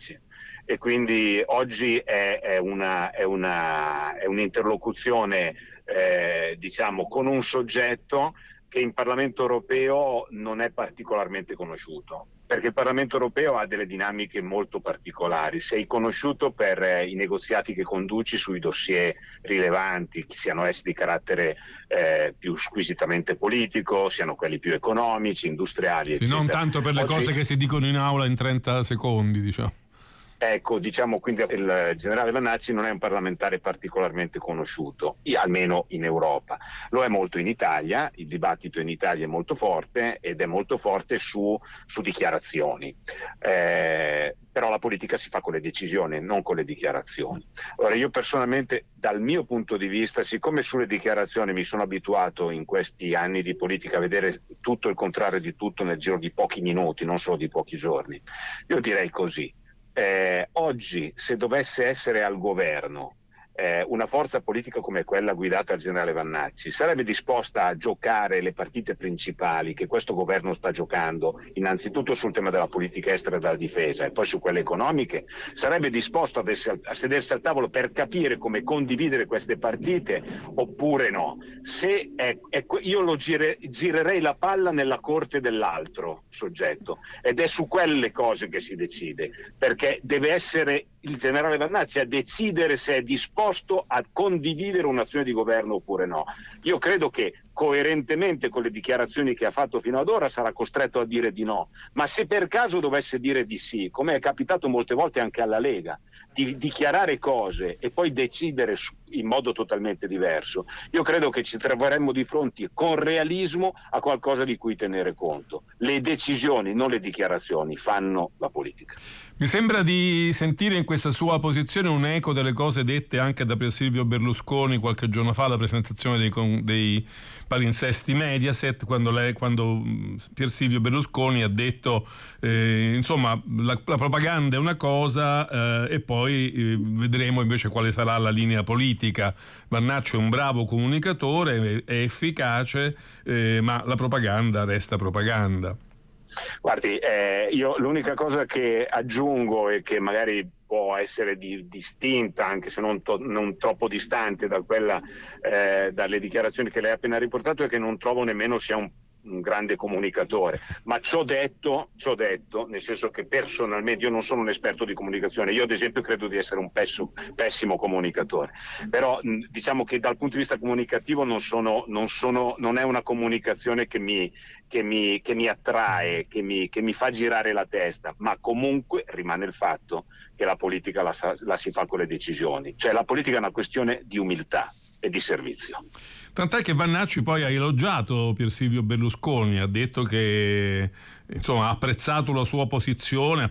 Vannacci, e quindi oggi è un'interlocuzione diciamo con un soggetto che in Parlamento europeo non è particolarmente conosciuto, perché il Parlamento europeo ha delle dinamiche molto particolari. Sei conosciuto per i negoziati che conduci sui dossier rilevanti, siano essi di carattere più squisitamente politico, siano quelli più economici, industriali, sì, eccetera. non tanto per le cose che si dicono in aula in 30 secondi, diciamo. Ecco, diciamo quindi il generale Vannacci non è un parlamentare particolarmente conosciuto, almeno in Europa. Lo è molto in Italia, il dibattito in Italia è molto forte ed è molto forte su dichiarazioni. Però la politica si fa con le decisioni, non con le dichiarazioni. Ora, io personalmente, dal mio punto di vista, siccome sulle dichiarazioni mi sono abituato in questi anni di politica a vedere tutto il contrario di tutto nel giro di pochi minuti, non solo di pochi giorni, io direi così. Oggi, se dovesse essere al governo una forza politica come quella guidata dal generale Vannacci, sarebbe disposta a giocare le partite principali che questo governo sta giocando, innanzitutto sul tema della politica estera e della difesa e poi su quelle economiche? Sarebbe disposto a sedersi al tavolo per capire come condividere queste partite oppure no? Se io girerei la palla nella corte dell'altro soggetto, ed è su quelle cose che si decide, perché deve essere il generale Vannacci a decidere se è disposto a condividere un'azione di governo oppure no. Io credo che coerentemente con le dichiarazioni che ha fatto fino ad ora sarà costretto a dire di no, ma se per caso dovesse dire di sì, come è capitato molte volte anche alla Lega, di dichiarare cose e poi decidere in modo totalmente diverso, io credo che ci troveremmo di fronte con realismo a qualcosa di cui tenere conto. Le decisioni, non le dichiarazioni, fanno la politica. Mi sembra di sentire in questa sua posizione un eco delle cose dette anche da Pier Silvio Berlusconi qualche giorno fa alla presentazione dei palinsesti Mediaset, quando Pier Silvio Berlusconi ha detto insomma la propaganda è una cosa e poi vedremo invece quale sarà la linea politica. Vannacci è un bravo comunicatore, è efficace, ma la propaganda resta propaganda. Guardi, io l'unica cosa che aggiungo e che magari può essere distinta, anche se non troppo distante da quella dalle dichiarazioni che lei ha appena riportato, è che non trovo nemmeno sia un grande comunicatore, ma ciò detto, nel senso che personalmente io non sono un esperto di comunicazione, io ad esempio credo di essere un pessimo comunicatore, però diciamo che dal punto di vista comunicativo non è una comunicazione che mi attrae, che mi fa girare la testa, ma comunque rimane il fatto che la politica la si fa con le decisioni, cioè la politica è una questione di umiltà e di servizio. Tant'è che Vannacci poi ha elogiato Pier Silvio Berlusconi, ha detto che insomma ha apprezzato la sua posizione,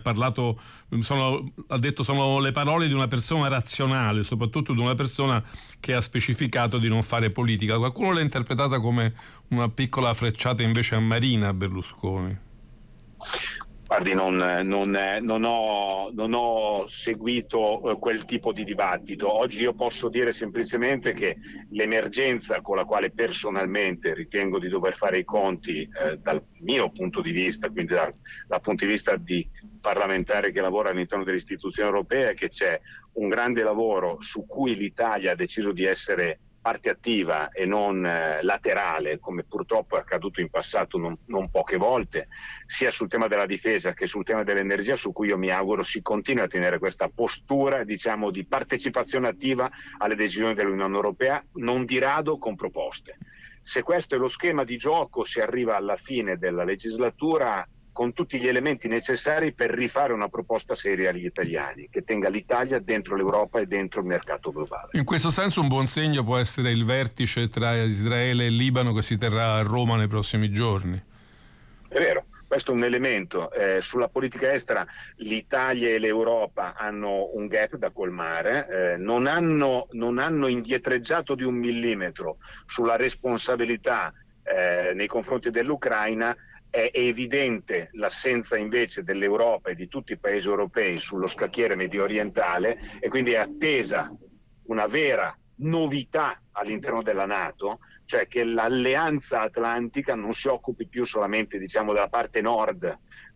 ha detto sono le parole di una persona razionale, soprattutto di una persona che ha specificato di non fare politica. Qualcuno l'ha interpretata come una piccola frecciata invece a Marina Berlusconi. Guardi, non ho seguito quel tipo di dibattito. Oggi io posso dire semplicemente che l'emergenza con la quale personalmente ritengo di dover fare i conti dal mio punto di vista, quindi dal punto di vista di parlamentare che lavora all'interno delle istituzioni europee, è che c'è un grande lavoro su cui l'Italia ha deciso di essere parte attiva e non laterale, come purtroppo è accaduto in passato non poche volte, sia sul tema della difesa che sul tema dell'energia, su cui io mi auguro si continui a tenere questa postura, diciamo, di partecipazione attiva alle decisioni dell'Unione Europea, non di rado con proposte. Se questo è lo schema di gioco, si arriva alla fine della legislatura con tutti gli elementi necessari per rifare una proposta seria agli italiani, che tenga l'Italia dentro l'Europa e dentro il mercato globale. In questo senso un buon segno può essere il vertice tra Israele e Libano che si terrà a Roma nei prossimi giorni. È vero, questo è un elemento. Sulla politica estera l'Italia e l'Europa hanno un gap da colmare, non hanno indietreggiato di 1 millimetro sulla responsabilità nei confronti dell'Ucraina. È evidente l'assenza invece dell'Europa e di tutti i paesi europei sullo scacchiere medio orientale, e quindi è attesa una vera novità all'interno della NATO, cioè che l'alleanza atlantica non si occupi più solamente, diciamo, della parte nord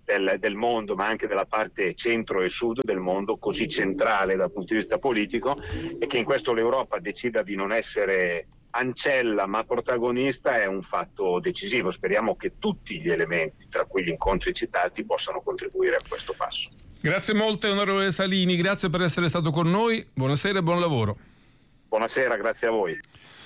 del mondo, ma anche della parte centro e sud del mondo, così centrale dal punto di vista politico, e che in questo l'Europa decida di non essere ancella ma protagonista è un fatto decisivo. Speriamo che tutti gli elementi, tra cui gli incontri citati, possano contribuire a questo passo. Grazie molte onorevole Salini, grazie per essere stato con noi, buonasera e buon lavoro. Buonasera, grazie a voi.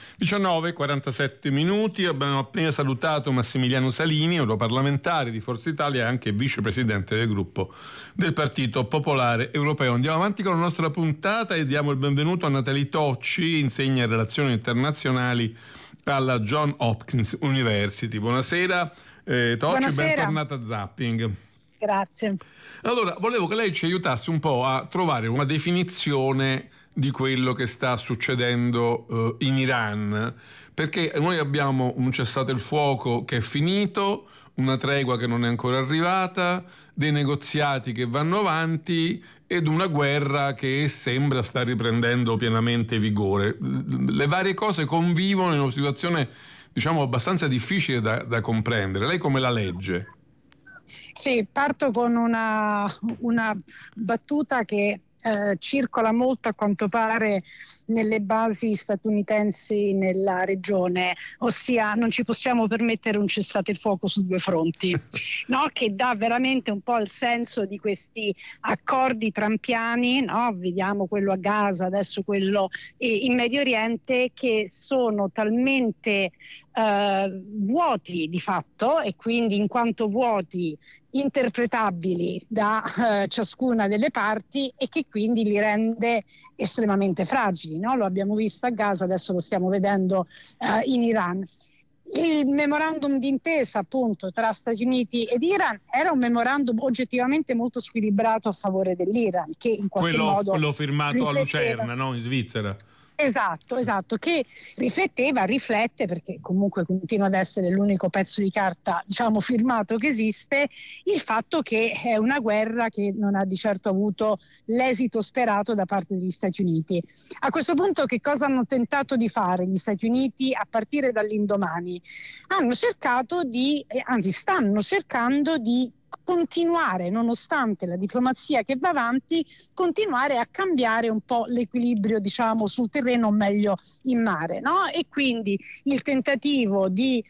19:47 minuti, abbiamo appena salutato Massimiliano Salini, europarlamentare di Forza Italia e anche vicepresidente del gruppo del Partito Popolare Europeo. Andiamo avanti con la nostra puntata e diamo il benvenuto a Natalie Tocci, insegna relazioni internazionali alla Johns Hopkins University. Buonasera Tocci, buonasera. Bentornata a Zapping. Grazie. Allora, volevo che lei ci aiutasse un po' a trovare una definizione di quello che sta succedendo in Iran, perché noi abbiamo un cessate il fuoco che è finito, una tregua che non è ancora arrivata, dei negoziati che vanno avanti ed una guerra che sembra sta riprendendo pienamente vigore. Le varie cose convivono in una situazione, diciamo, abbastanza difficile da comprendere. Lei come la legge? Sì, parto con una battuta che circola molto a quanto pare nelle basi statunitensi nella regione, ossia non ci possiamo permettere un cessate il fuoco su due fronti, no? Che dà veramente un po' il senso di questi accordi trampiani, no? Vediamo quello a Gaza, adesso quello in Medio Oriente, che sono talmente vuoti di fatto, e quindi in quanto vuoti interpretabili da ciascuna delle parti, e che quindi li rende estremamente fragili, no? Lo abbiamo visto a Gaza, adesso lo stiamo vedendo in Iran. Il memorandum d'intesa appunto tra Stati Uniti ed Iran era un memorandum oggettivamente molto squilibrato a favore dell'Iran, che in qualche modo quello firmato a Lucerna, no? In Svizzera. Esatto, che riflette, perché comunque continua ad essere l'unico pezzo di carta, diciamo, firmato che esiste, il fatto che è una guerra che non ha di certo avuto l'esito sperato da parte degli Stati Uniti. A questo punto che cosa hanno tentato di fare gli Stati Uniti a partire dall'indomani? Stanno cercando di continuare, nonostante la diplomazia che va avanti, continuare a cambiare un po' l'equilibrio, diciamo, sul terreno, o meglio in mare, no? E quindi il tentativo di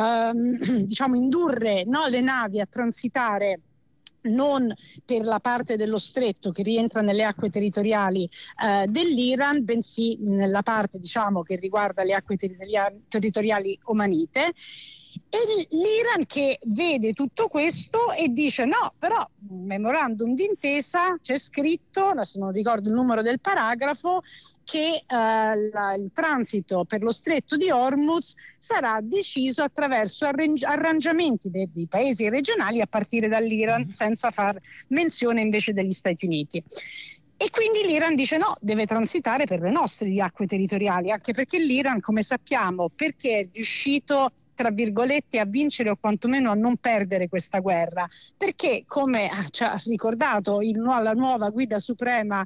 diciamo indurre, no, le navi a transitare non per la parte dello stretto che rientra nelle acque territoriali dell'Iran, bensì nella parte, diciamo, che riguarda le acque territoriali omanite. E l'Iran che vede tutto questo e dice no, però memorandum d'intesa c'è scritto, adesso non ricordo il numero del paragrafo, che il transito per lo stretto di Hormuz sarà deciso attraverso arrangiamenti dei paesi regionali a partire dall'Iran, senza far menzione invece degli Stati Uniti. E quindi l'Iran dice no, deve transitare per le nostre acque territoriali, anche perché l'Iran, come sappiamo, perché è riuscito, tra virgolette, a vincere o quantomeno a non perdere questa guerra, perché, come ci ha ricordato la nuova guida suprema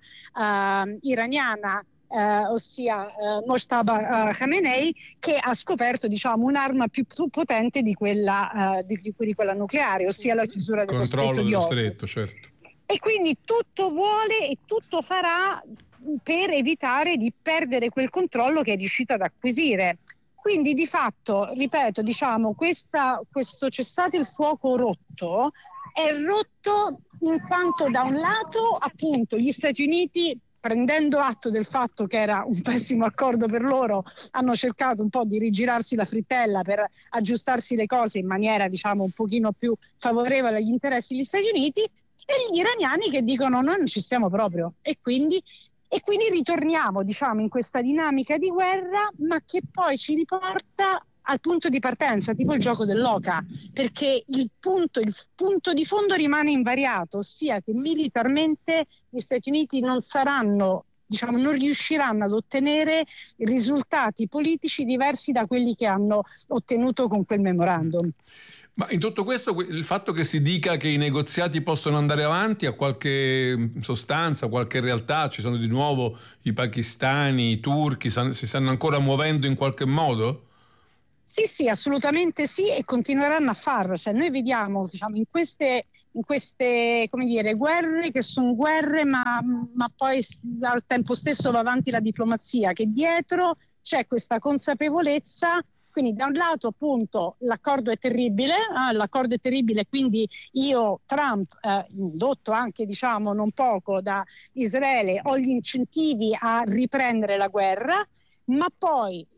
iraniana, ossia Mojtaba Khamenei, che ha scoperto, diciamo, un'arma più potente di quella nucleare, ossia la chiusura dello stretto di Hormuz. Stretto, certo. E quindi tutto vuole e tutto farà per evitare di perdere quel controllo che è riuscito ad acquisire. Quindi di fatto, ripeto, diciamo, questo cessate il fuoco rotto è rotto in quanto da un lato appunto gli Stati Uniti, prendendo atto del fatto che era un pessimo accordo per loro, hanno cercato un po' di rigirarsi la frittella per aggiustarsi le cose in maniera, diciamo, un pochino più favorevole agli interessi degli Stati Uniti, e gli iraniani che dicono noi non ci stiamo proprio, e quindi ritorniamo, diciamo, in questa dinamica di guerra, ma che poi ci riporta al punto di partenza, tipo il gioco dell'oca, perché il punto di fondo rimane invariato, ossia che militarmente gli Stati Uniti non riusciranno ad ottenere risultati politici diversi da quelli che hanno ottenuto con quel memorandum. Ma in tutto questo il fatto che si dica che i negoziati possono andare avanti ha qualche sostanza, qualche realtà? Ci sono di nuovo i pakistani, i turchi, si stanno ancora muovendo in qualche modo? Sì, assolutamente sì, e continueranno a farlo. Cioè, noi vediamo, diciamo, in queste come dire, guerre che sono guerre, ma poi al tempo stesso va avanti la diplomazia, che dietro c'è questa consapevolezza. Quindi da un lato appunto l'accordo è terribile, quindi Trump, indotto anche diciamo non poco da Israele, ho gli incentivi a riprendere la guerra, ma poi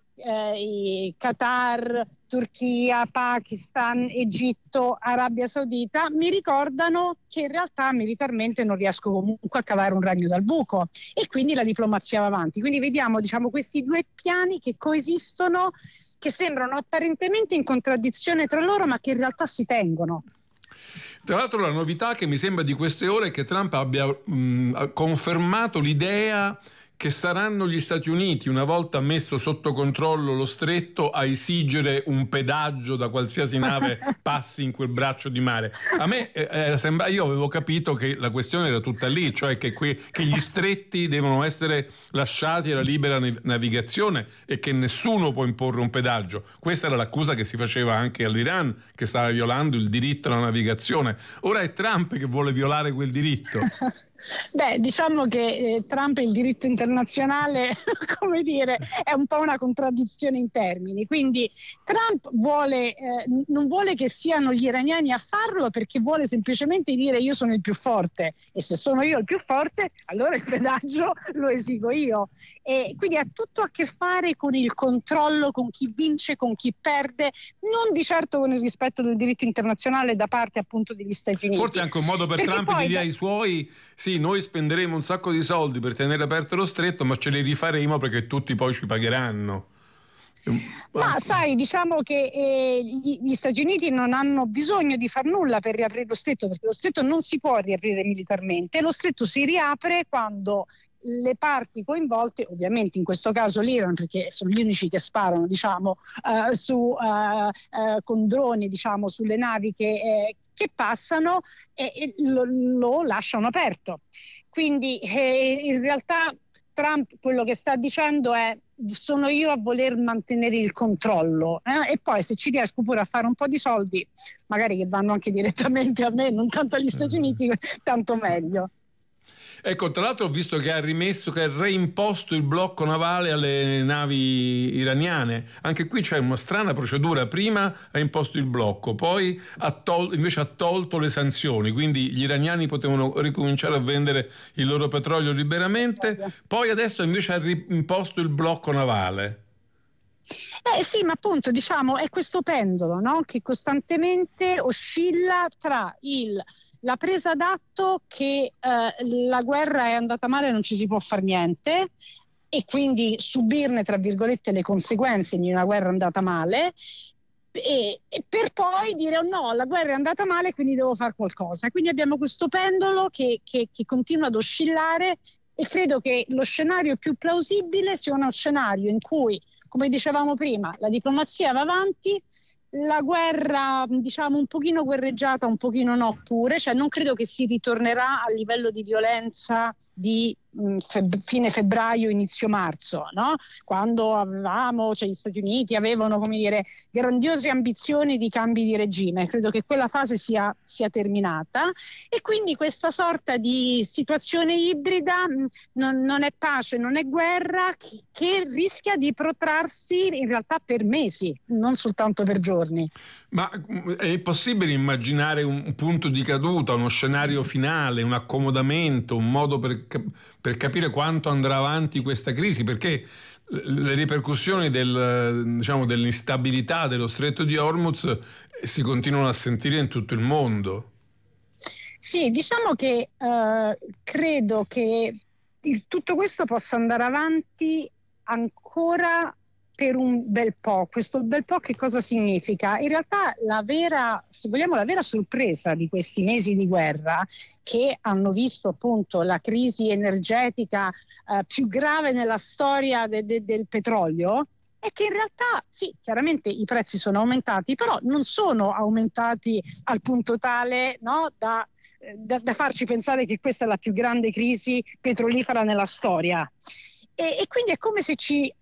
Qatar, Turchia, Pakistan, Egitto, Arabia Saudita mi ricordano che in realtà militarmente non riesco comunque a cavare un ragno dal buco, e quindi la diplomazia va avanti. Quindi vediamo, diciamo, questi due piani che coesistono, che sembrano apparentemente in contraddizione tra loro, ma che in realtà si tengono. Tra l'altro la novità che mi sembra di queste ore è che Trump abbia confermato l'idea che saranno gli Stati Uniti, una volta messo sotto controllo lo stretto, a esigere un pedaggio da qualsiasi nave passi in quel braccio di mare. A me io avevo capito che la questione era tutta lì, cioè che gli stretti devono essere lasciati alla libera navigazione e che nessuno può imporre un pedaggio. Questa era l'accusa che si faceva anche all'Iran, che stava violando il diritto alla navigazione. Ora è Trump che vuole violare quel diritto. Beh, diciamo che Trump e il diritto internazionale, come dire, è un po' una contraddizione in termini. Quindi Trump non vuole che siano gli iraniani a farlo, perché vuole semplicemente dire io sono il più forte, e se sono io il più forte allora il pedaggio lo esigo io. E quindi ha tutto a che fare con il controllo, con chi vince, con chi perde, non di certo con il rispetto del diritto internazionale da parte appunto degli Stati Uniti. Forse anche un modo per perché Trump di dire ai suoi: sì, noi spenderemo un sacco di soldi per tenere aperto lo stretto, ma ce li rifaremo perché tutti poi ci pagheranno. Ma sai, diciamo che gli Stati Uniti non hanno bisogno di far nulla per riaprire lo stretto, perché lo stretto non si può riaprire militarmente. Lo stretto si riapre quando le parti coinvolte, ovviamente in questo caso l'Iran, perché sono gli unici che sparano, diciamo, con droni, diciamo, sulle navi che passano, e lo lasciano aperto. Quindi in realtà Trump quello che sta dicendo è: sono io a voler mantenere il controllo, e poi se ci riesco pure a fare un po' di soldi, magari che vanno anche direttamente a me, non tanto agli Stati Uniti, tanto meglio. Ecco, tra l'altro ho visto che ha reimposto il blocco navale alle navi iraniane. Anche qui c'è una strana procedura: prima ha imposto il blocco, poi invece ha tolto le sanzioni, quindi gli iraniani potevano ricominciare a vendere il loro petrolio liberamente, poi adesso invece ha reimposto il blocco navale. Sì, ma appunto, diciamo, è questo pendolo, no? Che costantemente oscilla tra la presa d'atto che la guerra è andata male e non ci si può fare niente, e quindi subirne, tra virgolette, le conseguenze di una guerra andata male, e per poi dire: oh no, la guerra è andata male, quindi devo fare qualcosa. Quindi abbiamo questo pendolo che continua ad oscillare, e credo che lo scenario più plausibile sia uno scenario in cui, come dicevamo prima, la diplomazia va avanti, la guerra, diciamo, un pochino guerreggiata, un pochino no pure, cioè non credo che si ritornerà al livello di violenza di fine febbraio, inizio marzo, no? Quando gli Stati Uniti avevano, come dire, grandiose ambizioni di cambi di regime. Credo che quella fase sia terminata, e quindi questa sorta di situazione ibrida non è pace, non è guerra, che rischia di protrarsi in realtà per mesi, non soltanto per giorni. Ma è possibile immaginare un punto di caduta, uno scenario finale, un accomodamento, un modo per capire quanto andrà avanti questa crisi? Perché le ripercussioni dell'instabilità dello stretto di Hormuz si continuano a sentire in tutto il mondo. Sì, diciamo che credo che tutto questo possa andare avanti ancora per un bel po'. Questo bel po' che cosa significa? In realtà se vogliamo, la vera sorpresa di questi mesi di guerra, che hanno visto appunto la crisi energetica più grave nella storia del petrolio, è che in realtà sì, chiaramente i prezzi sono aumentati, però non sono aumentati al punto tale, no, da farci pensare che questa è la più grande crisi petrolifera nella storia. E quindi è come se ci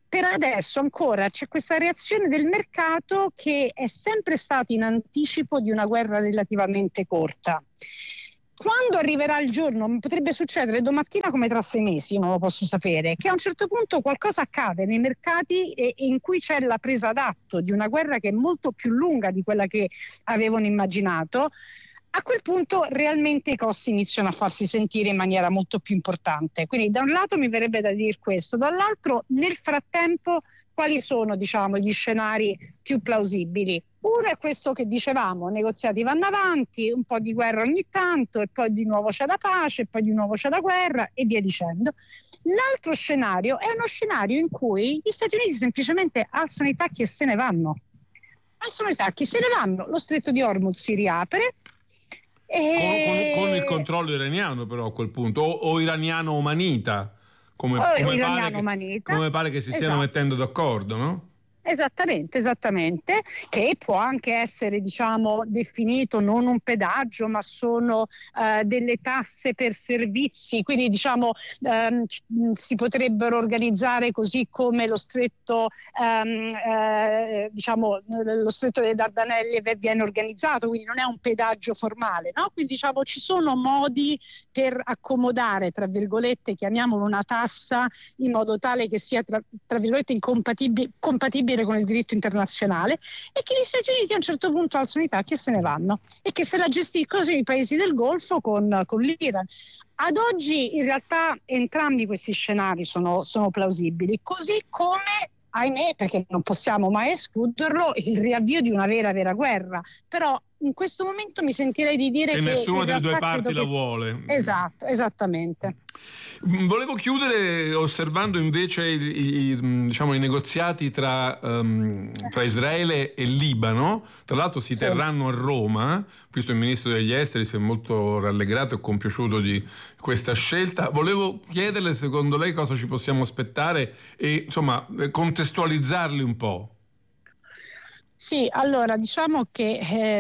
per adesso ancora c'è questa reazione del mercato che è sempre stata in anticipo di una guerra relativamente corta. Quando arriverà il giorno, potrebbe succedere domattina come tra 6 mesi, non lo posso sapere, che a un certo punto qualcosa accade nei mercati in cui c'è la presa d'atto di una guerra che è molto più lunga di quella che avevano immaginato. A quel punto realmente i costi iniziano a farsi sentire in maniera molto più importante. Quindi da un lato mi verrebbe da dire questo, dall'altro nel frattempo quali sono, diciamo, gli scenari più plausibili? Uno è questo che dicevamo, negoziati vanno avanti, un po' di guerra ogni tanto e poi di nuovo c'è la pace, e poi di nuovo c'è la guerra e via dicendo. L'altro scenario è uno scenario in cui gli Stati Uniti semplicemente alzano i tacchi e se ne vanno. Alzano i tacchi, se ne vanno, lo stretto di Hormuz si riapre. Con il controllo iraniano però a quel punto, o iraniano omanita, come pare che si stiano mettendo d'accordo, no? Esattamente, che può anche essere, diciamo, definito non un pedaggio, ma sono delle tasse per servizi, quindi diciamo si potrebbero organizzare così come lo stretto diciamo lo stretto delle Dardanelle viene organizzato, quindi non è un pedaggio formale, no? Quindi diciamo ci sono modi per accomodare, tra virgolette, chiamiamolo una tassa, in modo tale che sia tra virgolette compatibile con il diritto internazionale, e che gli Stati Uniti a un certo punto alzano i tacchi e se ne vanno, e che se la gestiscono i paesi del Golfo con l'Iran. Ad oggi in realtà entrambi questi scenari sono plausibili, così come, ahimè, perché non possiamo mai escluderlo, il riavvio di una vera guerra. Però in questo momento mi sentirei di dire che nessuna delle due parti la vuole. Esatto, esattamente. Volevo chiudere osservando invece i negoziati tra Israele e Libano. Tra l'altro si terranno a Roma, visto il ministro degli esteri si è molto rallegrato e compiaciuto di questa scelta. Volevo chiederle, secondo lei, cosa ci possiamo aspettare e insomma contestualizzarli un po'. Sì, allora diciamo che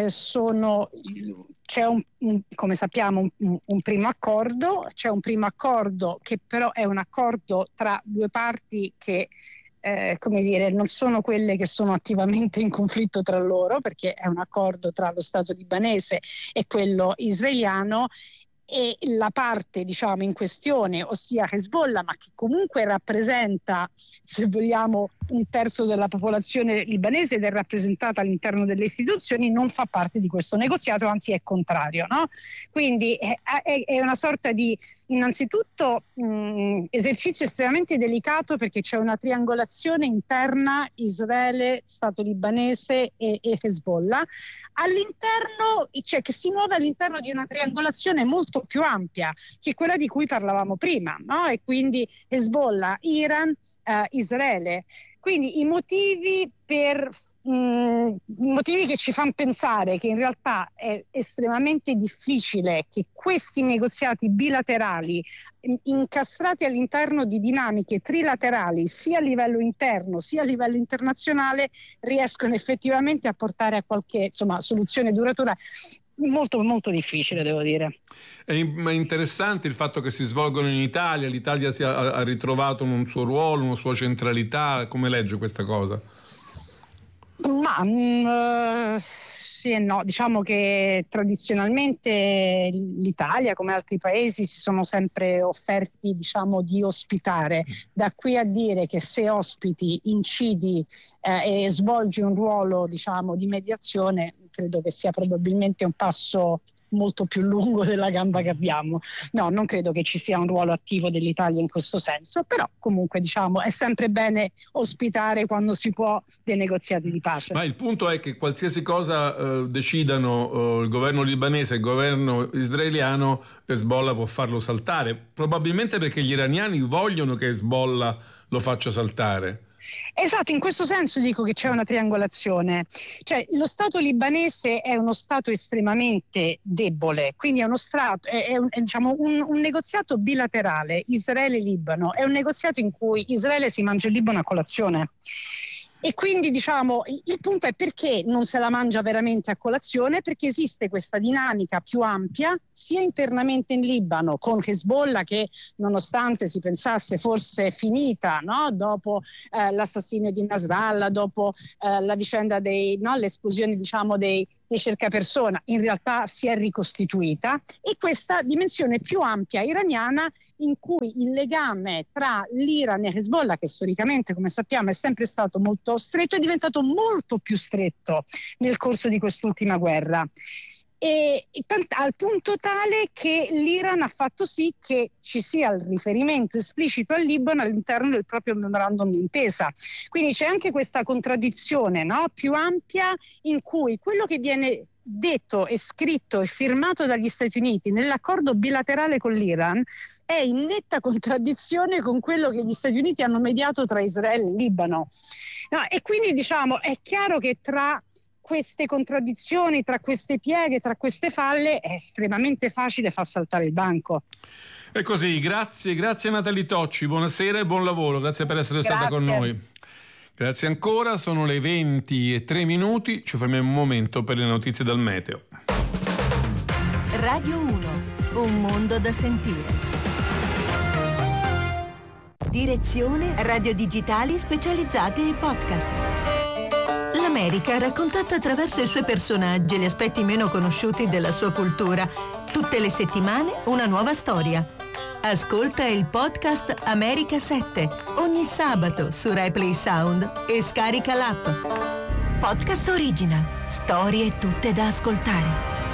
c'è come sappiamo un primo accordo, c'è un primo accordo che però è un accordo tra due parti che come dire, non sono quelle che sono attivamente in conflitto tra loro, perché è un accordo tra lo Stato libanese e quello israeliano, e la parte, diciamo, in questione, ossia Hezbollah, ma che comunque rappresenta, se vogliamo, un terzo della popolazione libanese ed è rappresentata all'interno delle istituzioni, non fa parte di questo negoziato, anzi è contrario, no? Quindi è una sorta di, innanzitutto, esercizio estremamente delicato, perché c'è una triangolazione interna Israele, Stato libanese e Hezbollah, all'interno, cioè che si muove all'interno di una triangolazione molto più ampia, che è quella di cui parlavamo prima, no? E quindi Hezbollah, Iran, Israele. Quindi i motivi che ci fanno pensare che in realtà è estremamente difficile che questi negoziati bilaterali, incastrati all'interno di dinamiche trilaterali, sia a livello interno sia a livello internazionale, riescono effettivamente a portare a qualche, insomma, soluzione duratura. Molto molto difficile, devo dire. È interessante il fatto che si svolgono in Italia, l'Italia ha ritrovato un suo ruolo, una sua centralità. Come legge questa cosa? Ma sì e no, diciamo che tradizionalmente l'Italia, come altri paesi, si sono sempre offerti, diciamo, di ospitare. Da qui a dire che se ospiti, incidi e svolgi un ruolo, diciamo, di mediazione, credo che sia probabilmente un passo molto più lungo della gamba che abbiamo. No, non credo che ci sia un ruolo attivo dell'Italia in questo senso, però comunque, diciamo, è sempre bene ospitare quando si può dei negoziati di pace. Ma il punto è che qualsiasi cosa decidano il governo libanese e il governo israeliano, Hezbollah può farlo saltare, probabilmente perché gli iraniani vogliono che Hezbollah lo faccia saltare. Esatto, in questo senso dico che c'è una triangolazione, cioè lo Stato libanese è uno Stato estremamente debole, quindi è uno Stato, diciamo un negoziato bilaterale Israele-Libano, è un negoziato in cui Israele si mangia il Libano a colazione. E quindi diciamo il punto è perché non se la mangia veramente a colazione, perché esiste questa dinamica più ampia sia internamente in Libano con Hezbollah, che nonostante si pensasse forse finita, no? Dopo l'assassinio di Nasrallah, dopo la vicenda l'esplosione diciamo dei cercapersona, in realtà si è ricostituita, e questa dimensione più ampia iraniana in cui il legame tra l'Iran e Hezbollah, che storicamente come sappiamo è sempre stato molto stretto, è diventato molto più stretto nel corso di quest'ultima guerra. Al punto tale che l'Iran ha fatto sì che ci sia il riferimento esplicito al Libano all'interno del proprio memorandum d'intesa. Quindi c'è anche questa contraddizione, no? Più ampia, in cui quello che viene detto e scritto e firmato dagli Stati Uniti nell'accordo bilaterale con l'Iran è in netta contraddizione con quello che gli Stati Uniti hanno mediato tra Israele e Libano. No, e quindi diciamo è chiaro che tra queste contraddizioni, tra queste pieghe, tra queste falle è estremamente facile far saltare il banco. È così, grazie Natalie Tocci, buonasera e buon lavoro, grazie per essere stata con noi. Grazie ancora, sono le 20:03, ci fermiamo un momento per le notizie dal meteo. Radio 1, un mondo da sentire. Direzione Radio Digitali Specializzati e Podcast. L'America raccontata attraverso i suoi personaggi e gli aspetti meno conosciuti della sua cultura. Tutte le settimane una nuova storia. Ascolta il podcast America 7 ogni sabato su Replay Sound e scarica l'app. Podcast Original. Storie tutte da ascoltare.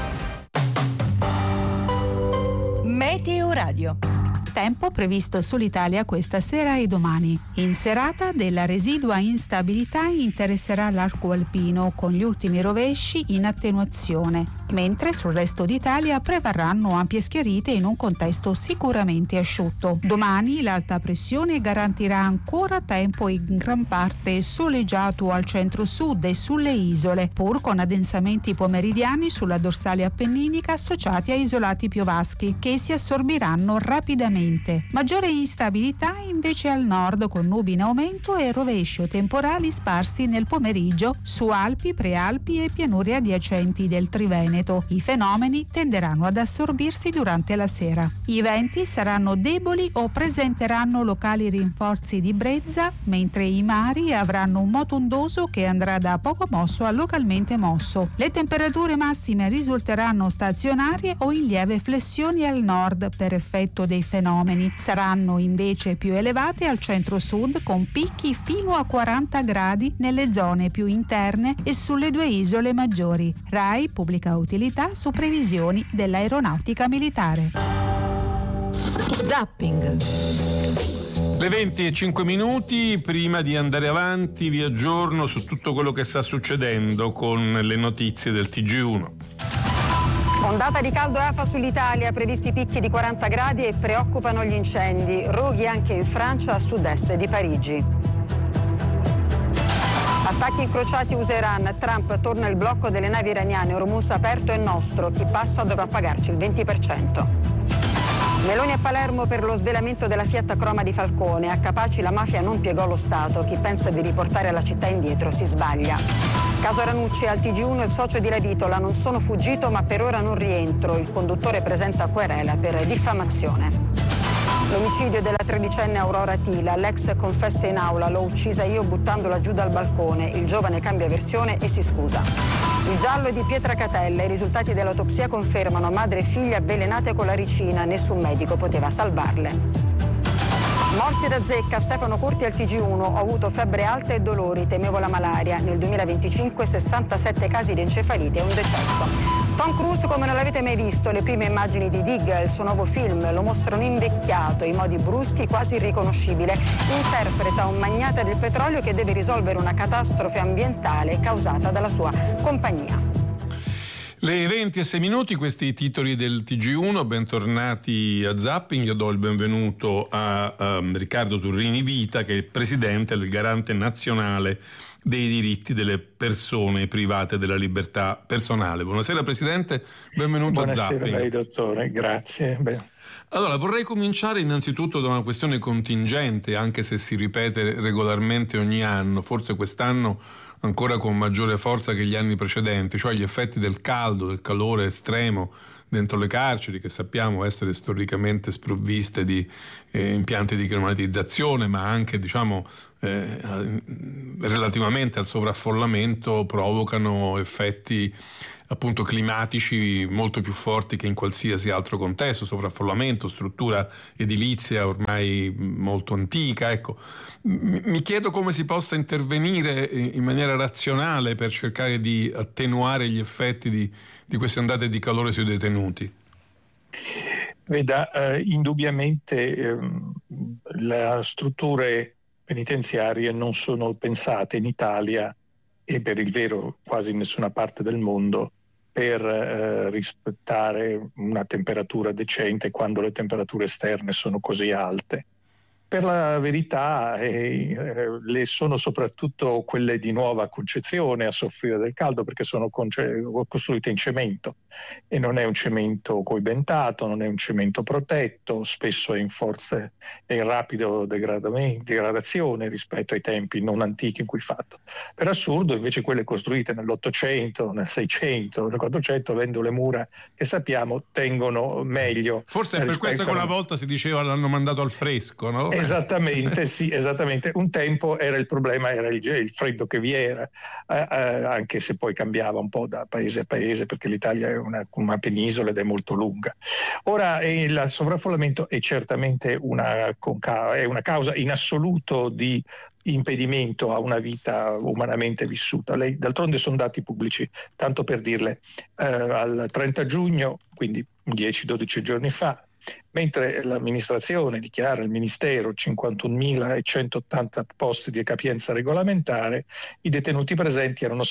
Meteo Radio. Tempo previsto sull'Italia questa sera e domani. In serata della residua instabilità interesserà l'arco alpino con gli ultimi rovesci in attenuazione, mentre sul resto d'Italia prevarranno ampie schiarite in un contesto sicuramente asciutto. Domani l'alta pressione garantirà ancora tempo in gran parte soleggiato al centro-sud e sulle isole, pur con addensamenti pomeridiani sulla dorsale appenninica associati a isolati piovaschi che si assorbiranno rapidamente. Maggiore instabilità invece al nord con nubi in aumento e rovesci o temporali sparsi nel pomeriggio su Alpi, Prealpi e pianure adiacenti del Triveneto. I fenomeni tenderanno ad assorbirsi durante la sera. I venti saranno deboli o presenteranno locali rinforzi di brezza, mentre i mari avranno un moto ondoso che andrà da poco mosso a localmente mosso. Le temperature massime risulteranno stazionarie o in lieve flessione al nord per effetto dei fenomeni. Saranno invece più elevate al centro-sud con picchi fino a 40 gradi nelle zone più interne e sulle due isole maggiori. RAI pubblica utilità su previsioni dell'aeronautica militare. Zapping. Le 20:05, prima di andare avanti vi aggiorno su tutto quello che sta succedendo con le notizie del TG1. Ondata di caldo e afa sull'Italia, previsti picchi di 40 gradi e preoccupano gli incendi. Roghi anche in Francia a sud-est di Parigi. Attacchi incrociati USA-Iran, Trump torna il blocco delle navi iraniane, Hormuz aperto è nostro, chi passa dovrà pagarci il 20%. Meloni a Palermo per lo svelamento della Fiat Croma di Falcone, a Capaci la mafia non piegò lo Stato, chi pensa di riportare la città indietro si sbaglia. Caso Ranucci, al TG1 il socio di Lavitola, non sono fuggito ma per ora non rientro, il conduttore presenta querela per diffamazione. L'omicidio della tredicenne Aurora Tila, l'ex confessa in aula, l'ho uccisa io buttandola giù dal balcone, il giovane cambia versione e si scusa. Il giallo è di Pietracatella, i risultati dell'autopsia confermano madre e figlia avvelenate con la ricina, nessun medico poteva salvarle. Morsi da zecca, Stefano Curti al TG1, ho avuto febbre alta e dolori, temevo la malaria, nel 2025 67 casi di encefalite e un decesso. Tom Cruise come non l'avete mai visto, le prime immagini di Dig, il suo nuovo film, lo mostrano invecchiato, i modi bruschi quasi irriconoscibile, interpreta un magnate del petrolio che deve risolvere una catastrofe ambientale causata dalla sua compagnia. Le 20:06, questi i titoli del TG1, bentornati a Zapping. Io do il benvenuto a Riccardo Turrini Vita, che è il presidente del Garante Nazionale dei diritti delle persone private della libertà personale. Buonasera Presidente, benvenuto a Zapping. Buonasera a lei dottore, grazie. Allora, vorrei cominciare innanzitutto da una questione contingente, anche se si ripete regolarmente ogni anno, forse quest'anno ancora con maggiore forza che gli anni precedenti, cioè gli effetti del caldo, del calore estremo dentro le carceri, che sappiamo essere storicamente sprovviste di impianti di climatizzazione, ma anche, diciamo, relativamente al sovraffollamento provocano effetti appunto climatici molto più forti che in qualsiasi altro contesto, sovraffollamento, struttura edilizia ormai molto antica. Ecco, mi chiedo come si possa intervenire in maniera razionale per cercare di attenuare gli effetti di queste ondate di calore sui detenuti. Veda, indubbiamente le strutture penitenziarie non sono pensate in Italia e per il vero quasi in nessuna parte del mondo per rispettare una temperatura decente quando le temperature esterne sono così alte. Per la verità le sono soprattutto quelle di nuova concezione a soffrire del caldo, perché sono costruite in cemento e non è un cemento coibentato, non è un cemento protetto, spesso è in rapido degradazione rispetto ai tempi non antichi in cui fatto. Per assurdo invece quelle costruite nell'800, nel 600, nel 400, avendo le mura che sappiamo tengono meglio. Forse è per questo che una volta si diceva l'hanno mandato al fresco, no? Esattamente, sì, esattamente. Un tempo era il problema, era il freddo che vi era, anche se poi cambiava un po' da paese a paese, perché l'Italia è una penisola ed è molto lunga. Ora il sovraffollamento è certamente una causa in assoluto di impedimento a una vita umanamente vissuta. D'altronde sono dati pubblici, tanto per dirle, al 30 giugno, quindi 10-12 giorni fa, mentre l'amministrazione dichiara, il Ministero, 51.180 posti di capienza regolamentare, i detenuti presenti erano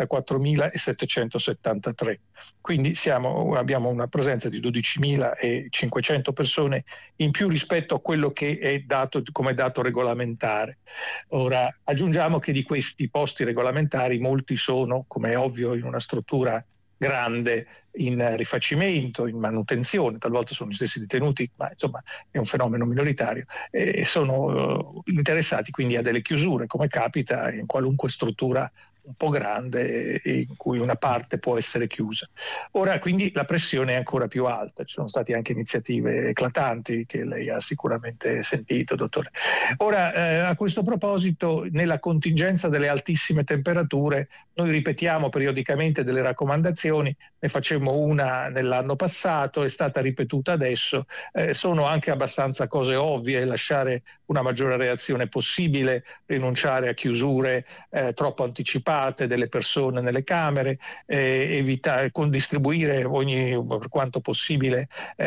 64.773. Quindi abbiamo una presenza di 12.500 persone in più rispetto a quello che è dato come dato regolamentare. Ora, aggiungiamo che di questi posti regolamentari molti sono, come è ovvio, in una struttura grande, in rifacimento, in manutenzione, talvolta sono gli stessi detenuti, ma insomma è un fenomeno minoritario, e sono interessati quindi a delle chiusure, come capita in qualunque struttura un po' grande in cui una parte può essere chiusa. Ora quindi la pressione è ancora più alta, ci sono state anche iniziative eclatanti che lei ha sicuramente sentito, dottore. Ora a questo proposito, nella contingenza delle altissime temperature, noi ripetiamo periodicamente delle raccomandazioni, ne facemmo una nell'anno passato, è stata ripetuta adesso, sono anche abbastanza cose ovvie: lasciare una maggiore reazione possibile, rinunciare a chiusure troppo anticipate delle persone nelle camere, evitare, distribuire per quanto possibile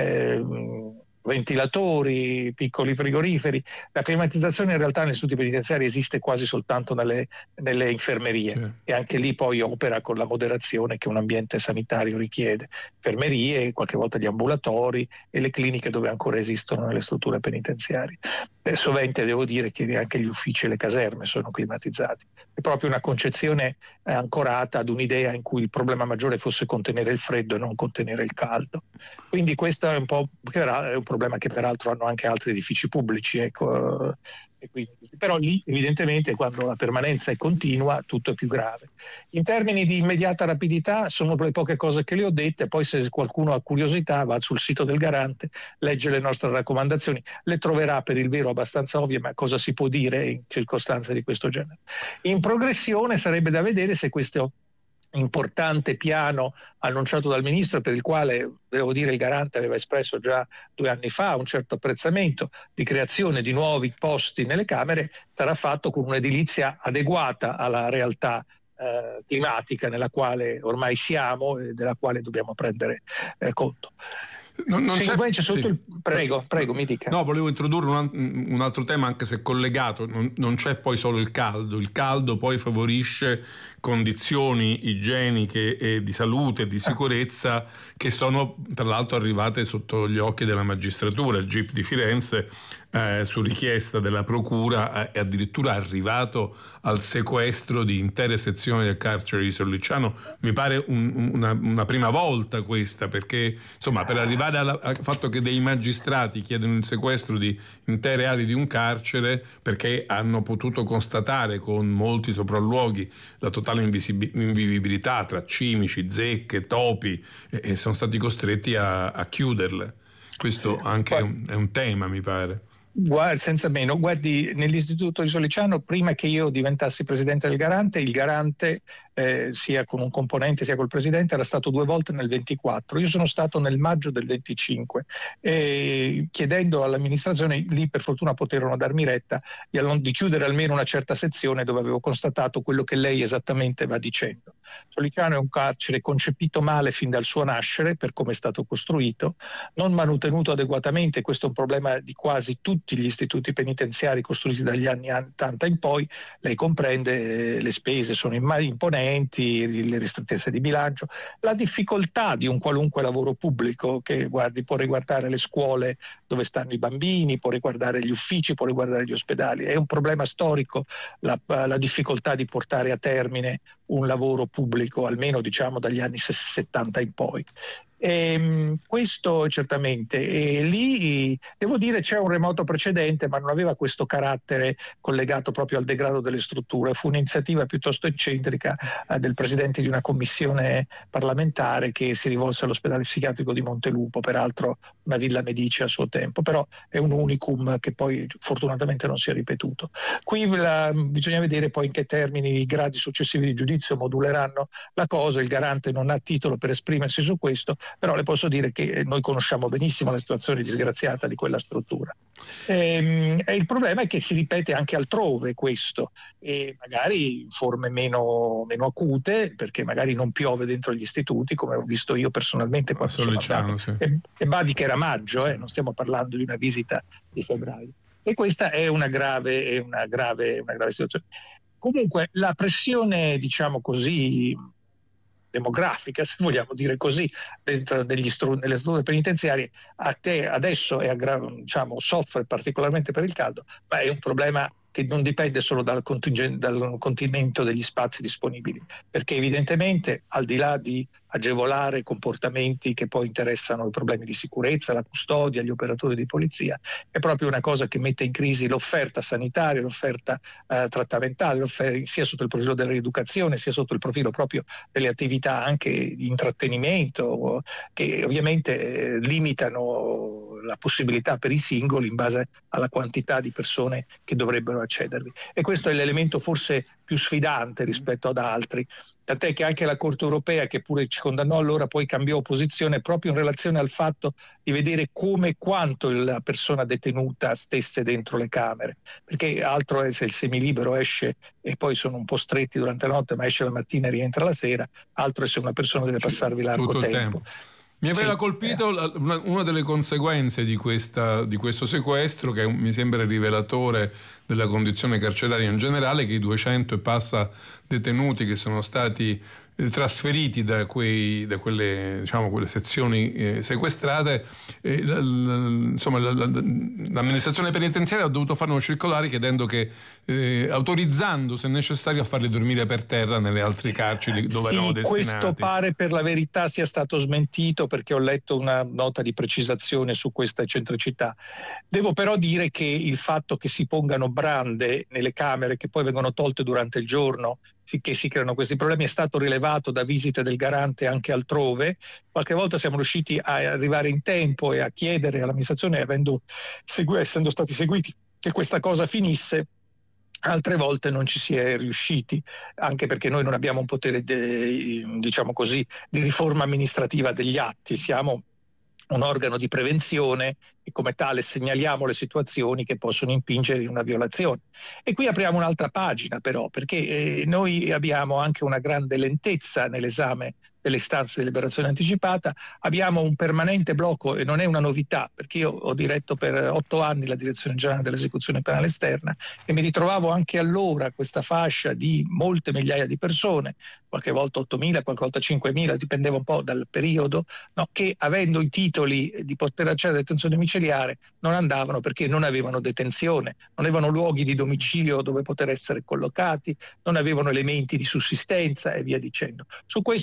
ventilatori, piccoli frigoriferi. La climatizzazione in realtà negli istituti penitenziari esiste quasi soltanto nelle infermerie, sì. E anche lì poi opera con la moderazione che un ambiente sanitario richiede. Infermerie, qualche volta gli ambulatori e le cliniche dove ancora esistono nelle strutture penitenziarie. Sovente devo dire che anche gli uffici e le caserme sono climatizzati. È proprio una concezione ancorata ad un'idea in cui il problema maggiore fosse contenere il freddo e non contenere il caldo. Quindi questo è un problema che peraltro hanno anche altri edifici pubblici, ecco. E quindi, però lì evidentemente quando la permanenza è continua tutto è più grave. In termini di immediata rapidità sono le poche cose che le ho dette, poi se qualcuno ha curiosità va sul sito del Garante, legge le nostre raccomandazioni, le troverà per il vero abbastanza ovvie, ma cosa si può dire in circostanze di questo genere. In progressione sarebbe da vedere se questo importante piano annunciato dal Ministro, per il quale devo dire il Garante aveva espresso già 2 anni fa un certo apprezzamento, di creazione di nuovi posti nelle camere, sarà fatto con un'edilizia adeguata alla realtà climatica nella quale ormai siamo e della quale dobbiamo prendere conto. Prego, mi dica. No, volevo introdurre un altro tema, anche se collegato. Non c'è poi solo il caldo poi favorisce condizioni igieniche e di salute e di sicurezza che sono tra l'altro arrivate sotto gli occhi della magistratura. Il GIP di Firenze su richiesta della procura è addirittura arrivato al sequestro di intere sezioni del carcere di Sollicciano. Mi pare una prima volta questa, perché insomma per arrivare va al fatto che dei magistrati chiedono il sequestro di intere aree di un carcere perché hanno potuto constatare con molti sopralluoghi la totale invivibilità tra cimici, zecche, topi, e sono stati costretti a chiuderle. Questo anche è un tema, mi pare. Senza meno, guardi, nell'Istituto di Sollicciano, prima che io diventassi presidente del Garante, il Garante sia con un componente sia col presidente era stato 2 volte nel 24. Io sono stato nel maggio del 25 chiedendo all'amministrazione, lì per fortuna poterono darmi retta, di chiudere almeno una certa sezione dove avevo constatato quello che lei esattamente va dicendo. Sollicciano è un carcere concepito male fin dal suo nascere per come è stato costruito, non manutenuto adeguatamente. Questo è un problema di quasi tutti gli istituti penitenziari costruiti dagli anni 80 in poi. Lei comprende, le spese sono imponenti, le ristrettezze di bilancio, la difficoltà di un qualunque lavoro pubblico che può riguardare le scuole dove stanno i bambini, può riguardare gli uffici, può riguardare gli ospedali. È un problema storico la difficoltà di portare a termine un lavoro pubblico, almeno diciamo dagli anni 70 in poi. Questo certamente, e lì devo dire c'è un remoto precedente, ma non aveva questo carattere collegato proprio al degrado delle strutture. Fu un'iniziativa piuttosto eccentrica del presidente di una commissione parlamentare che si rivolse all'ospedale psichiatrico di Montelupo, peraltro una Villa Medici a suo tempo, però è un unicum che poi fortunatamente non si è ripetuto. Qui bisogna vedere poi in che termini i gradi successivi di giudizio moduleranno la cosa. Il Garante non ha titolo per esprimersi su questo, però le posso dire che noi conosciamo benissimo la situazione disgraziata di quella struttura. E il problema è che si ripete anche altrove questo, e magari in forme meno acute, perché magari non piove dentro gli istituti, come ho visto io personalmente quando sono andato. Sì. E badi che era maggio, non stiamo parlando di una visita di febbraio. E questa è una grave situazione. Comunque la pressione, diciamo così, demografica, se vogliamo dire così, dentro nelle strutture penitenziarie adesso soffre particolarmente per il caldo, ma è un problema che non dipende solo dal contenimento degli spazi disponibili, perché evidentemente al di là di agevolare comportamenti che poi interessano i problemi di sicurezza, la custodia, gli operatori di polizia, è proprio una cosa che mette in crisi l'offerta sanitaria, l'offerta trattamentale, sia sotto il profilo della rieducazione, sia sotto il profilo proprio delle attività anche di intrattenimento, che ovviamente limitano la possibilità per i singoli in base alla quantità di persone che dovrebbero accedervi. E questo è l'elemento forse più sfidante rispetto ad altri, tant'è che anche la Corte europea, che pure ci condannò allora, poi cambiò posizione proprio in relazione al fatto di vedere come e quanto la persona detenuta stesse dentro le camere, perché altro è se il semilibero esce e poi sono un po' stretti durante la notte, ma esce la mattina e rientra la sera, altro è se una persona deve passarvi largo tempo. Mi aveva colpito una delle conseguenze di questo sequestro, che mi sembra rivelatore della condizione carceraria in generale, che i 200 e passa detenuti che sono stati trasferiti da quelle sezioni sequestrate, l'amministrazione penitenziaria ha dovuto fare uno circolare chiedendo che autorizzando se necessario a farli dormire per terra nelle altre carceri dove erano destinati. Questo pare per la verità sia stato smentito, perché ho letto una nota di precisazione su questa eccentricità. Devo però dire che il fatto che si pongano brande nelle camere che poi vengono tolte durante il giorno, che si creano questi problemi, è stato rilevato da visite del Garante anche altrove. Qualche volta siamo riusciti a arrivare in tempo e a chiedere all'amministrazione, essendo stati seguiti, che questa cosa finisse. Altre volte non ci si è riusciti, anche perché noi non abbiamo un potere di riforma amministrativa degli atti, siamo un organo di prevenzione e come tale segnaliamo le situazioni che possono impingere in una violazione. E qui apriamo un'altra pagina però, perché noi abbiamo anche una grande lentezza nell'esame delle istanze di liberazione anticipata, abbiamo un permanente blocco, e non è una novità, perché io ho diretto per 8 anni la direzione generale dell'esecuzione penale esterna e mi ritrovavo anche allora questa fascia di molte migliaia di persone, qualche volta 8.000, qualche volta 5.000, dipendeva un po' dal periodo, che avendo i titoli di poter accedere alla detenzione domiciliare non andavano perché non avevano detenzione, non avevano luoghi di domicilio dove poter essere collocati, non avevano elementi di sussistenza e via dicendo. Su questo il Ministero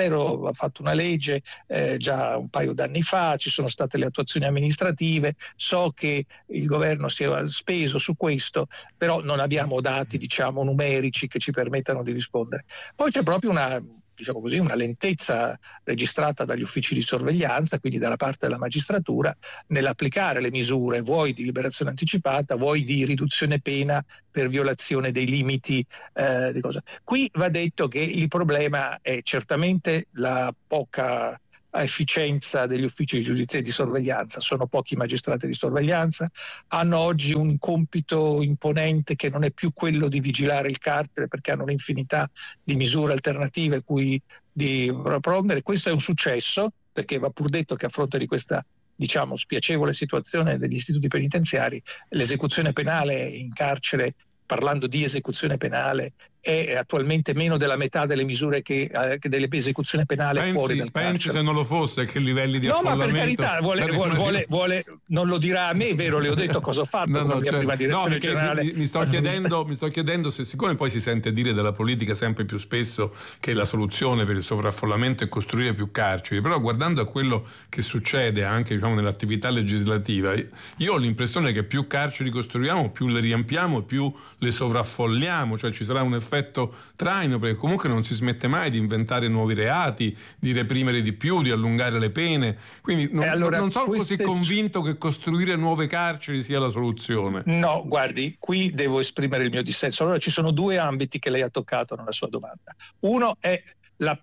Ministero ha fatto una legge già un paio d'anni fa, ci sono state le attuazioni amministrative, so che il governo si è speso su questo, però non abbiamo dati, diciamo, numerici che ci permettano di rispondere. Poi c'è proprio una lentezza registrata dagli uffici di sorveglianza, quindi dalla parte della magistratura, nell'applicare le misure vuoi di liberazione anticipata, vuoi di riduzione pena per violazione dei limiti di cosa. Qui va detto che il problema è certamente la poca efficienza degli uffici di giustizia e di sorveglianza. Sono pochi magistrati di sorveglianza, hanno oggi un compito imponente che non è più quello di vigilare il carcere, perché hanno un'infinità di misure alternative cui di prendere. Questo è un successo, perché va pur detto che a fronte di questa, diciamo, spiacevole situazione degli istituti penitenziari, l'esecuzione penale in carcere, parlando di esecuzione penale, è attualmente meno della metà delle misure che delle esecuzioni penali fuori dal carcere. Pensi se non lo fosse a che livelli di affollamento? No, ma per carità, non lo dirà a me, vero? Le ho detto cosa ho fatto con la mia prima direzione generale. Mi sto chiedendo se, siccome poi si sente dire dalla politica sempre più spesso che la soluzione per il sovraffollamento è costruire più carceri, però guardando a quello che succede anche, diciamo, nell'attività legislativa, io ho l'impressione che più carceri costruiamo, più le riempiamo e più le sovraffolliamo, cioè ci sarà un effetto traino, perché comunque non si smette mai di inventare nuovi reati, di reprimere di più, di allungare le pene, quindi non sono così convinto che costruire nuove carceri sia la soluzione. No, guardi, qui devo esprimere il mio dissenso. Allora, ci sono due ambiti che lei ha toccato nella sua domanda. Uno è la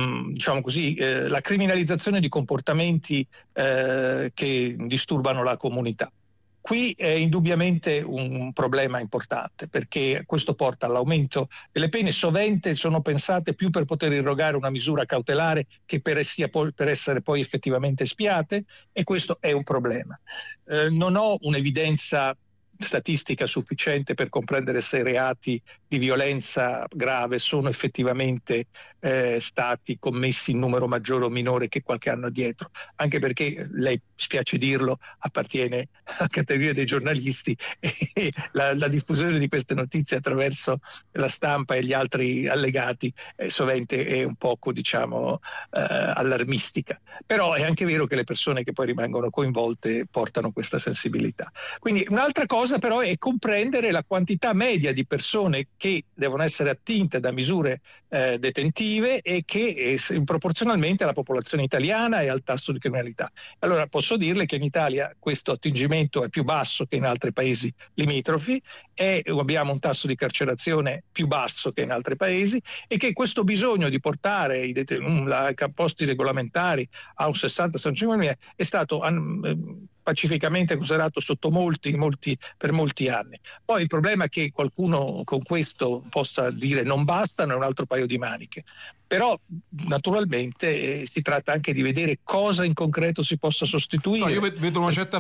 criminalizzazione di comportamenti che disturbano la comunità. Qui è indubbiamente un problema importante, perché questo porta all'aumento delle pene. Sovente sono pensate più per poter irrogare una misura cautelare che per essere poi effettivamente espiate, e questo è un problema. Non ho un'evidenza statistica sufficiente per comprendere se reati di violenza grave sono effettivamente stati commessi in numero maggiore o minore che qualche anno addietro, anche perché, lei spiace dirlo, appartiene alla categoria dei giornalisti e la diffusione di queste notizie attraverso la stampa e gli altri allegati sovente è un poco, diciamo, allarmistica, però è anche vero che le persone che poi rimangono coinvolte portano questa sensibilità. Quindi un'altra cosa però è comprendere la quantità media di persone che devono essere attinte da misure detentive e che proporzionalmente alla popolazione italiana e al tasso di criminalità. Allora posso dirle che in Italia questo attingimento è più basso che in altri paesi limitrofi, abbiamo un tasso di carcerazione più basso che in altri paesi, e che questo bisogno di portare i posti regolamentari a un 60-65 è stato pacificamente considerato sotto per molti anni. Poi il problema è che qualcuno con questo possa dire non bastano, è un altro paio di maniche. Però naturalmente si tratta anche di vedere cosa in concreto si possa sostituire. No, io vedo una certa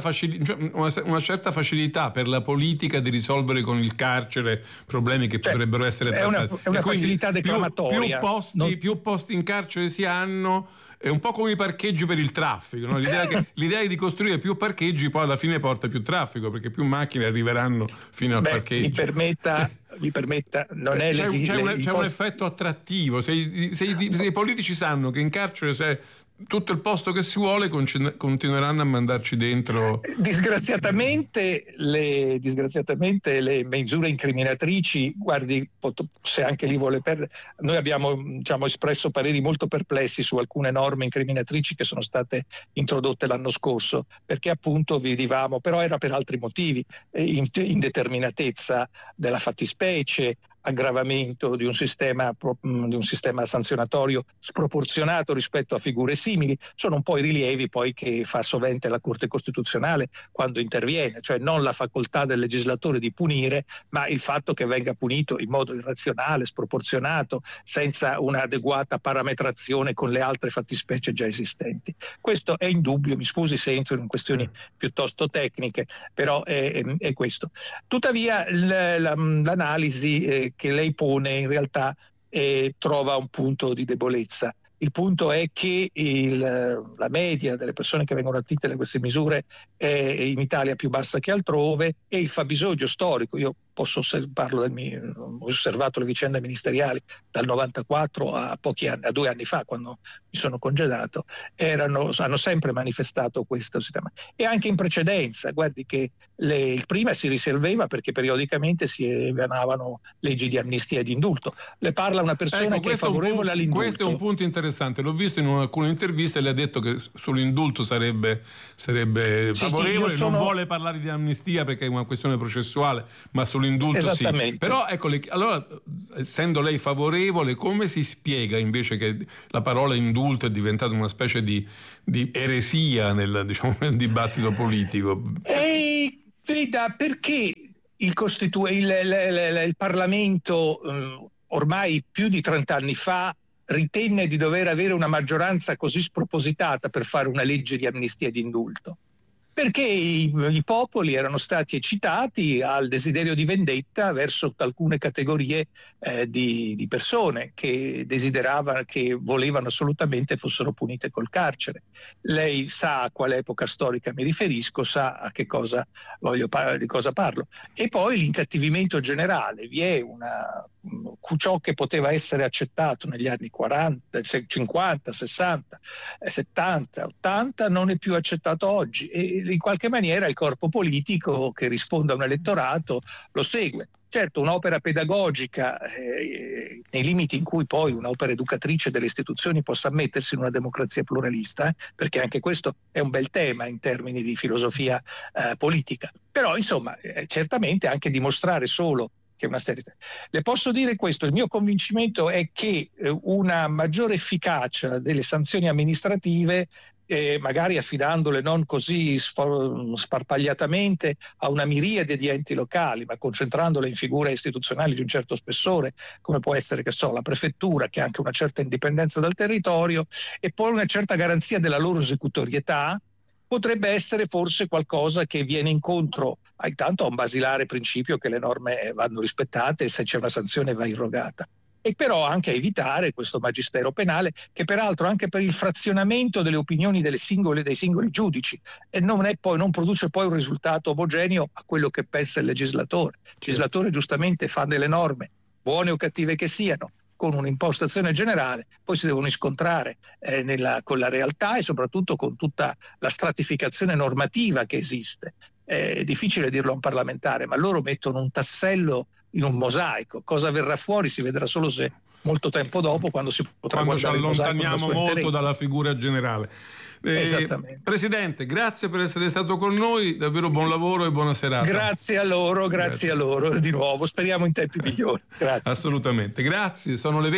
facilità per la politica di risolvere con il carcere problemi che potrebbero essere trattati. È una facilità declamatoria. Più posti in carcere si hanno, è un po' come i parcheggi per il traffico, no? L'idea di costruire più parcheggi poi alla fine porta più traffico, perché più macchine arriveranno fino al parcheggio. Mi permetta, non è c'è un effetto attrattivo. Se i politici sanno che in carcere c'è tutto il posto che si vuole, continueranno a mandarci dentro. Disgraziatamente le misure incriminatrici, guardi, se anche lì vuole perdere, noi abbiamo, diciamo, espresso pareri molto perplessi su alcune norme incriminatrici che sono state introdotte l'anno scorso, perché appunto vedevamo, però era per altri motivi, indeterminatezza della fattispecie, aggravamento di un sistema sanzionatorio sproporzionato rispetto a figure simili. Sono un po' i rilievi poi che fa sovente la Corte Costituzionale quando interviene, cioè non la facoltà del legislatore di punire, ma il fatto che venga punito in modo irrazionale, sproporzionato, senza un'adeguata parametrazione con le altre fattispecie già esistenti. Questo è indubbio, mi scusi se entro in questioni piuttosto tecniche, però è questo. Tuttavia l'analisi che lei pone in realtà trova un punto di debolezza. Il punto è che la media delle persone che vengono attinte da queste misure è in Italia più bassa che altrove, e il fabbisogno storico, io parlo ho osservato le vicende ministeriali dal 94 a 2 anni fa, quando mi sono congedato, hanno sempre manifestato questo sistema. E anche in precedenza, guardi che il prima si risolveva perché periodicamente si emanavano leggi di amnistia e di indulto. Le parla una persona che è favorevole all'indulto. Questo è un punto interessante, l'ho visto in alcune interviste, le ha detto che sull'indulto sarebbe favorevole, sì, non vuole parlare di amnistia perché è una questione processuale, ma sull'indulto sì. Però ecco, allora, essendo lei favorevole, come si spiega invece che la parola indulto è diventata una specie di eresia nel dibattito politico? Veda, perché il Parlamento ormai più di 30 anni fa ritenne di dover avere una maggioranza così spropositata per fare una legge di amnistia e di indulto? Perché i popoli erano stati eccitati al desiderio di vendetta verso alcune categorie di persone che volevano assolutamente fossero punite col carcere. Lei sa a quale epoca storica mi riferisco, sa a che cosa di cosa parlo. E poi l'incattivimento generale, vi è ciò che poteva essere accettato negli anni 40, 50, 60, 70, 80 non è più accettato oggi, e in qualche maniera il corpo politico che risponde a un elettorato lo segue. Certo, un'opera pedagogica nei limiti in cui poi un'opera educatrice delle istituzioni possa ammettersi in una democrazia pluralista, perché anche questo è un bel tema in termini di filosofia politica. Però insomma, certamente anche dimostrare solo che una serie. Le posso dire questo: il mio convincimento è che una maggiore efficacia delle sanzioni amministrative, magari affidandole non così sparpagliatamente a una miriade di enti locali, ma concentrandole in figure istituzionali di un certo spessore, come può essere, la prefettura, che ha anche una certa indipendenza dal territorio, e poi una certa garanzia della loro esecutorietà, potrebbe essere forse qualcosa che viene incontro intanto a un basilare principio che le norme vanno rispettate e se c'è una sanzione va irrogata, e però anche a evitare questo magistero penale, che peraltro anche per il frazionamento delle opinioni dei singoli giudici non produce poi un risultato omogeneo a quello che pensa il legislatore. Il legislatore giustamente fa delle norme, buone o cattive che siano, con un'impostazione generale, poi si devono scontrare con la realtà e soprattutto con tutta la stratificazione normativa che esiste. È difficile dirlo a un parlamentare, ma loro mettono un tassello in un mosaico. Cosa verrà fuori si vedrà solo se molto tempo dopo, quando ci allontaniamo molto dalla figura generale. Esattamente. Presidente, grazie per essere stato con noi, davvero buon lavoro e buona serata. Grazie a loro di nuovo, speriamo in tempi migliori. Grazie. Assolutamente, grazie. Sono le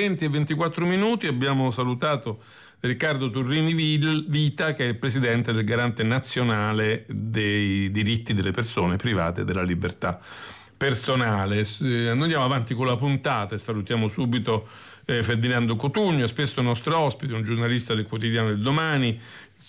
20:24, abbiamo salutato Riccardo Turrini Vita, che è il presidente del Garante Nazionale dei diritti delle persone private e della libertà personale. Andiamo avanti con la puntata e salutiamo subito Ferdinando Cotugno, spesso nostro ospite, un giornalista del quotidiano Il Domani,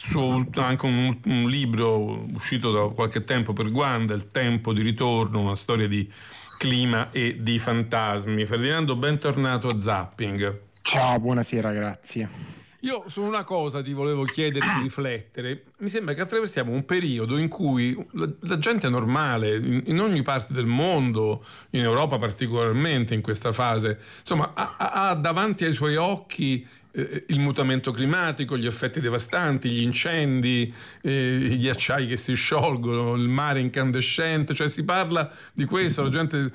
anche un libro uscito da qualche tempo per Guanda, Il tempo di ritorno, una storia di clima e di fantasmi. Ferdinando, bentornato a Zapping. Ciao, buonasera, grazie. Io su una cosa ti volevo chiedere di riflettere. Mi sembra che attraversiamo un periodo in cui la gente normale, in ogni parte del mondo, in Europa particolarmente in questa fase, insomma, ha davanti ai suoi occhi il mutamento climatico, gli effetti devastanti, gli incendi, i ghiacciai che si sciolgono, il mare incandescente, cioè si parla di questo, la gente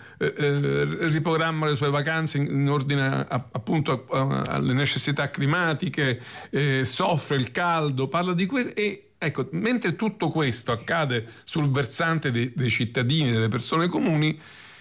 riprogramma le sue vacanze in ordine appunto alle necessità climatiche, soffre il caldo, parla di questo e ecco, mentre tutto questo accade sul versante dei cittadini, delle persone comuni,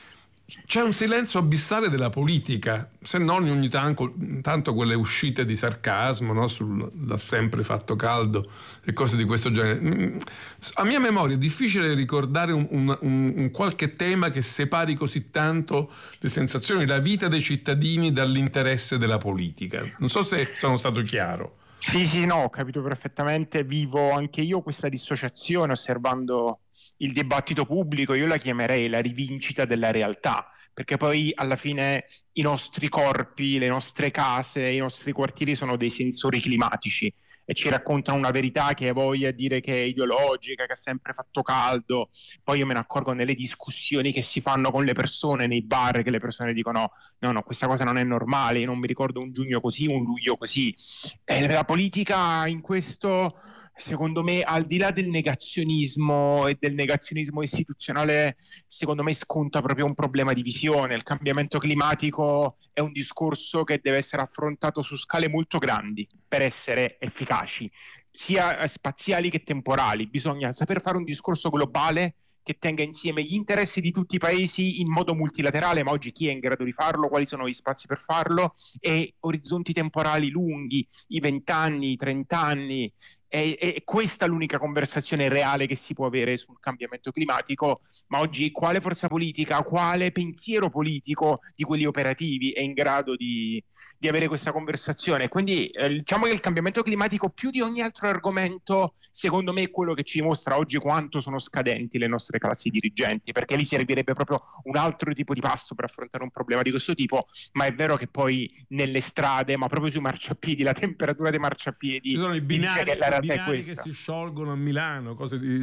c'è un silenzio abissale della politica, se non ogni tanto quelle uscite di sarcasmo, no? L'ha sempre fatto caldo e cose di questo genere. A mia memoria è difficile ricordare un qualche tema che separi così tanto le sensazioni, la vita dei cittadini dall'interesse della politica. Non so se sono stato chiaro. Sì, no, ho capito perfettamente. Vivo anche io questa dissociazione osservando il dibattito pubblico. Io la chiamerei la rivincita della realtà, perché poi alla fine i nostri corpi, le nostre case, i nostri quartieri sono dei sensori climatici e ci raccontano una verità che voglia dire che è ideologica, che ha sempre fatto caldo. Poi io me ne accorgo nelle discussioni che si fanno con le persone nei bar, che le persone dicono no, questa cosa non è normale, io non mi ricordo un giugno così, un luglio così. La politica in questo, secondo me, al di là del negazionismo e del negazionismo istituzionale, secondo me sconta proprio un problema di visione. Il cambiamento climatico è un discorso che deve essere affrontato su scale molto grandi per essere efficaci, sia spaziali che temporali. Bisogna saper fare un discorso globale che tenga insieme gli interessi di tutti i paesi in modo multilaterale, ma oggi chi è in grado di farlo, quali sono gli spazi per farlo, e orizzonti temporali lunghi, i 20 anni, i 30 anni. È questa l'unica conversazione reale che si può avere sul cambiamento climatico, ma oggi quale forza politica, quale pensiero politico di quelli operativi è in grado di avere questa conversazione? Quindi diciamo che il cambiamento climatico, più di ogni altro argomento, secondo me è quello che ci dimostra oggi quanto sono scadenti le nostre classi dirigenti, perché lì servirebbe proprio un altro tipo di passo per affrontare un problema di questo tipo. Ma è vero che poi nelle strade, ma proprio sui marciapiedi, la temperatura dei marciapiedi, ci sono i binari che si sciolgono a Milano,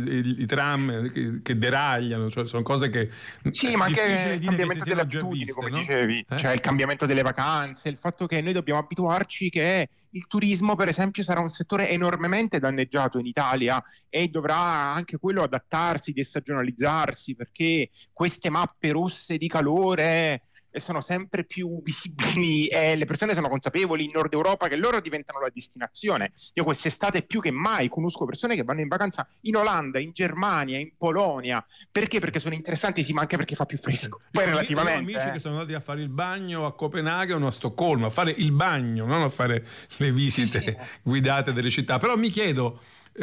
i tram che deragliano, cioè sono cose che sì, ma anche il cambiamento delle abitudini, come dicevi, cioè il cambiamento delle vacanze, il fatto che noi dobbiamo abituarci che il turismo, per esempio, sarà un settore enormemente danneggiato in Italia e dovrà anche quello adattarsi, destagionalizzarsi, perché queste mappe rosse di calore sono sempre più visibili e le persone sono consapevoli in Nord Europa che loro diventano la destinazione. Io quest'estate più che mai conosco persone che vanno in vacanza in Olanda, in Germania, in Polonia. Perché? Perché sono interessanti, sì, ma anche perché fa più fresco. Poi relativamente io ho amici che sono andati a fare il bagno a Copenaghen o a Stoccolma, a fare il bagno, non a fare le visite guidate delle città. Però mi chiedo,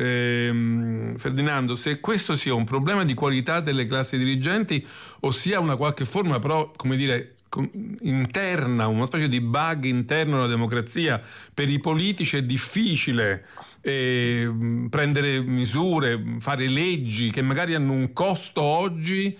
Ferdinando, se questo sia un problema di qualità delle classi dirigenti o sia una qualche forma, però, come dire, interna, una specie di bug interno alla democrazia. Per i politici è difficile prendere misure, fare leggi che magari hanno un costo oggi,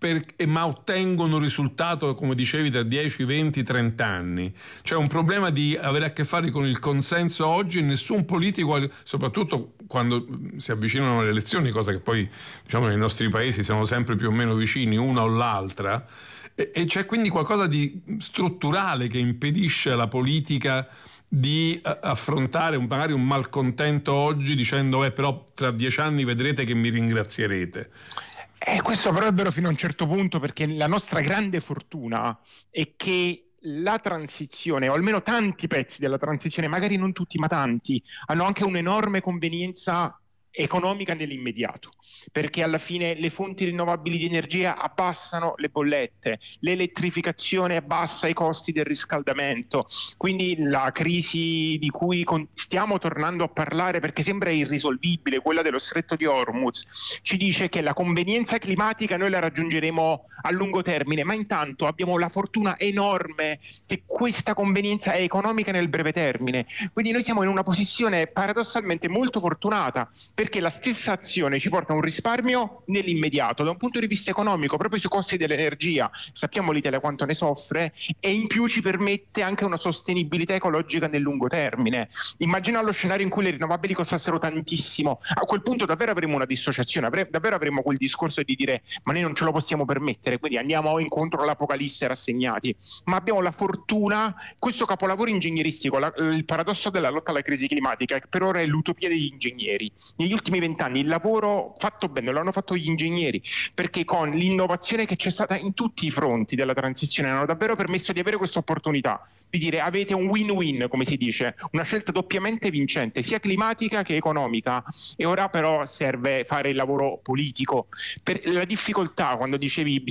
ma ottengono un risultato, come dicevi, tra 10, 20, 30 anni. C'è un problema di avere a che fare con il consenso oggi. Nessun politico, soprattutto quando si avvicinano le elezioni, cosa che poi, diciamo, nei nostri paesi siamo sempre più o meno vicini una o l'altra, e c'è quindi qualcosa di strutturale che impedisce alla politica di affrontare magari un malcontento oggi dicendo però tra 10 anni vedrete che mi ringrazierete. Questo però è vero fino a un certo punto, perché la nostra grande fortuna è che la transizione, o almeno tanti pezzi della transizione, magari non tutti ma tanti, hanno anche un'enorme convenienza economica nell'immediato, perché alla fine le fonti rinnovabili di energia abbassano le bollette, l'elettrificazione abbassa i costi del riscaldamento, quindi la crisi di cui stiamo tornando a parlare perché sembra irrisolvibile, quella dello stretto di Hormuz, ci dice che la convenienza climatica noi la raggiungeremo a lungo termine, ma intanto abbiamo la fortuna enorme che questa convenienza è economica nel breve termine, quindi noi siamo in una posizione paradossalmente molto fortunata, perché la stessa azione ci porta a un risparmio nell'immediato da un punto di vista economico, proprio sui costi dell'energia, sappiamo l'Italia quanto ne soffre, e in più ci permette anche una sostenibilità ecologica nel lungo termine. Immagina lo scenario in cui le rinnovabili costassero tantissimo, a quel punto davvero avremo una dissociazione, davvero avremo quel discorso di dire ma noi non ce lo possiamo permettere, quindi andiamo incontro all'apocalisse rassegnati. Ma abbiamo la fortuna, questo capolavoro ingegneristico, il paradosso della lotta alla crisi climatica, che per ora è l'utopia degli ingegneri. Negli ultimi 20 anni il lavoro fatto bene lo hanno fatto gli ingegneri, perché con l'innovazione che c'è stata in tutti i fronti della transizione hanno davvero permesso di avere questa opportunità di dire avete un win-win, come si dice, una scelta doppiamente vincente, sia climatica che economica, e ora però serve fare il lavoro politico. La difficoltà, quando dicevi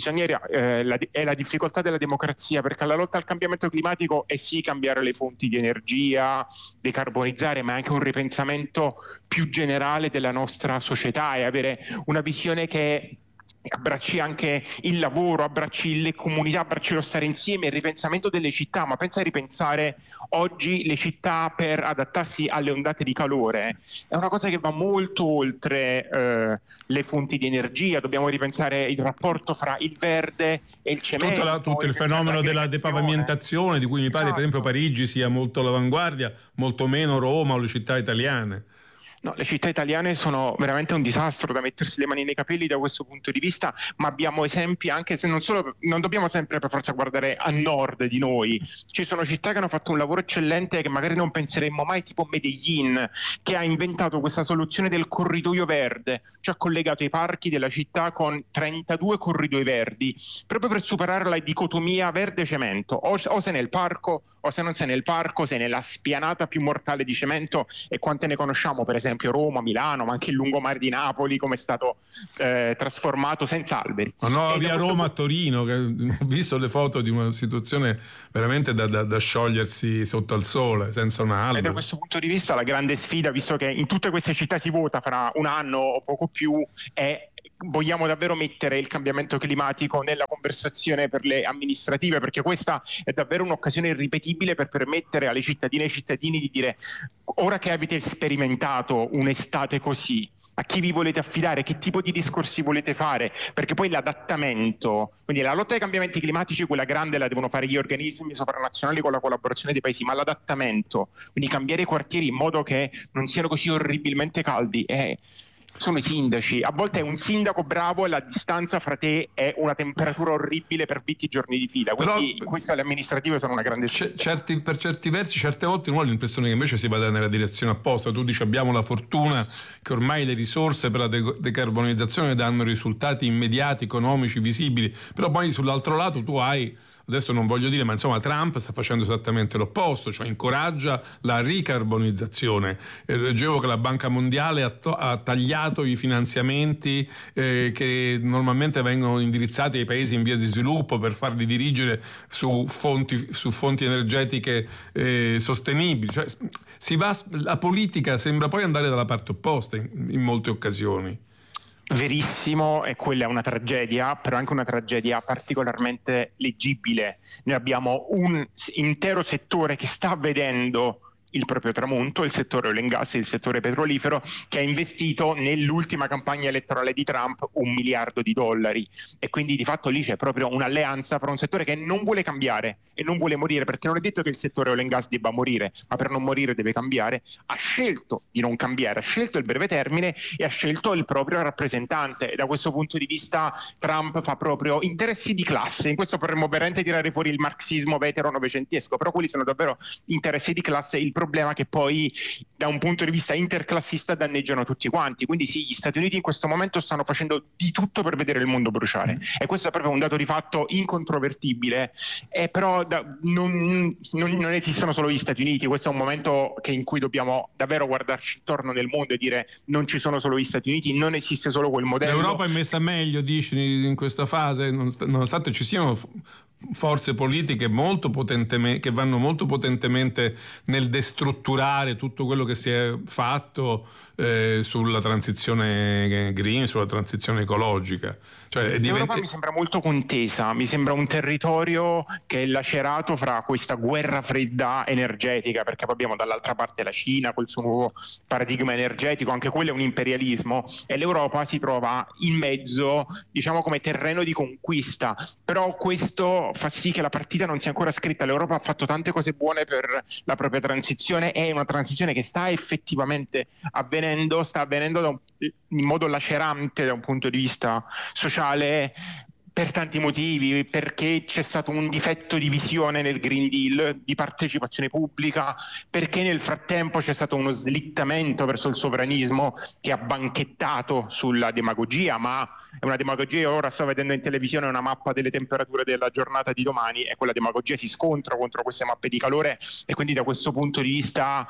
è la difficoltà della democrazia, perché la lotta al cambiamento climatico è sì cambiare le fonti di energia, decarbonizzare, ma è anche un ripensamento più generale della nostra società e avere una visione che abbracci anche il lavoro, abbracci le comunità, abbracci lo stare insieme, il ripensamento delle città, ma pensa a ripensare oggi le città per adattarsi alle ondate di calore. È una cosa che va molto oltre le fonti di energia, dobbiamo ripensare il rapporto fra il verde e il cemento. Tutto il fenomeno della depavimentazione, di cui mi pare per esempio Parigi sia molto all'avanguardia, molto meno Roma o le città italiane. No, le città italiane sono veramente un disastro da mettersi le mani nei capelli da questo punto di vista, ma abbiamo esempi anche se non dobbiamo sempre per forza guardare a nord di noi. Ci sono città che hanno fatto un lavoro eccellente che magari non penseremmo mai, tipo Medellin, che ha inventato questa soluzione del corridoio verde, cioè ha collegato i parchi della città con 32 corridoi verdi, proprio per superare la dicotomia verde-cemento, o sei nel parco o se non sei nel parco sei nella spianata più mortale di cemento, e quante ne conosciamo, per esempio Roma, Milano, ma anche il lungomare di Napoli, come è stato trasformato senza alberi. Via Roma a Torino, che ho visto le foto di una situazione veramente da sciogliersi sotto al sole, senza un albero. E da questo punto di vista la grande sfida, visto che in tutte queste città si vota fra un anno o poco più, è: vogliamo davvero mettere il cambiamento climatico nella conversazione per le amministrative? Perché questa è davvero un'occasione irripetibile per permettere alle cittadine e ai cittadini di dire: ora che avete sperimentato un'estate così, a chi vi volete affidare, che tipo di discorsi volete fare? Perché poi l'adattamento, quindi la lotta ai cambiamenti climatici, quella grande, la devono fare gli organismi sovranazionali con la collaborazione dei paesi, ma l'adattamento, quindi cambiare i quartieri in modo che non siano così orribilmente caldi, sono i sindaci. A volte è un sindaco bravo e la distanza fra te è una temperatura orribile per 20 giorni di fila, quindi queste le amministrative sono una grande sfida. Per certi versi, certe volte uno ha l'impressione che invece si vada nella direzione opposta. Tu dici: abbiamo la fortuna che ormai le risorse per la decarbonizzazione danno risultati immediati, economici, visibili, però poi sull'altro lato tu hai, adesso non voglio dire, ma insomma Trump sta facendo esattamente l'opposto, cioè incoraggia la ricarbonizzazione. Leggevo che la Banca Mondiale ha tagliato i finanziamenti che normalmente vengono indirizzati ai paesi in via di sviluppo per farli dirigere su fonti energetiche sostenibili. Cioè, la politica sembra poi andare dalla parte opposta in molte occasioni. Verissimo, e quella è una tragedia, però anche una tragedia particolarmente leggibile. Noi abbiamo un intero settore che sta vedendo il proprio tramonto, il settore oil and gas, il settore petrolifero, che ha investito nell'ultima campagna elettorale di Trump $1 miliardo, e quindi di fatto lì c'è proprio un'alleanza fra un settore che non vuole cambiare e non vuole morire, perché non è detto che il settore oil and gas debba morire, ma per non morire deve cambiare. Ha scelto di non cambiare, ha scelto il breve termine e ha scelto il proprio rappresentante, e da questo punto di vista Trump fa proprio interessi di classe. In questo potremmo veramente tirare fuori il marxismo vetero novecentesco, però quelli sono davvero interessi di classe. Il problema è che poi da un punto di vista interclassista danneggiano tutti quanti, quindi sì, gli Stati Uniti in questo momento stanno facendo di tutto per vedere il mondo bruciare, e questo è proprio un dato di fatto incontrovertibile, però non esistono solo gli Stati Uniti. Questo è un momento in cui dobbiamo davvero guardarci intorno nel mondo e dire: non ci sono solo gli Stati Uniti, non esiste solo quel modello. L'Europa è messa meglio, dici, in questa fase, nonostante ci siano forze politiche che vanno molto potentemente nel destrutturare tutto quello che si è fatto sulla transizione green, sulla transizione ecologica. Cioè, l'Europa mi sembra molto contesa, mi sembra un territorio che è lacerato fra questa guerra fredda energetica, perché poi abbiamo dall'altra parte la Cina col suo nuovo paradigma energetico, anche quello è un imperialismo, e l'Europa si trova in mezzo, diciamo, come terreno di conquista. Però questo fa sì che la partita non sia ancora scritta. L'Europa ha fatto tante cose buone per la propria transizione, è una transizione che sta effettivamente avvenendo, in modo lacerante da un punto di vista sociale, per tanti motivi, perché c'è stato un difetto di visione nel Green Deal, di partecipazione pubblica, perché nel frattempo c'è stato uno slittamento verso il sovranismo che ha banchettato sulla demagogia, ma è una demagogia. Io ora sto vedendo in televisione una mappa delle temperature della giornata di domani, e quella demagogia si scontra contro queste mappe di calore, e quindi da questo punto di vista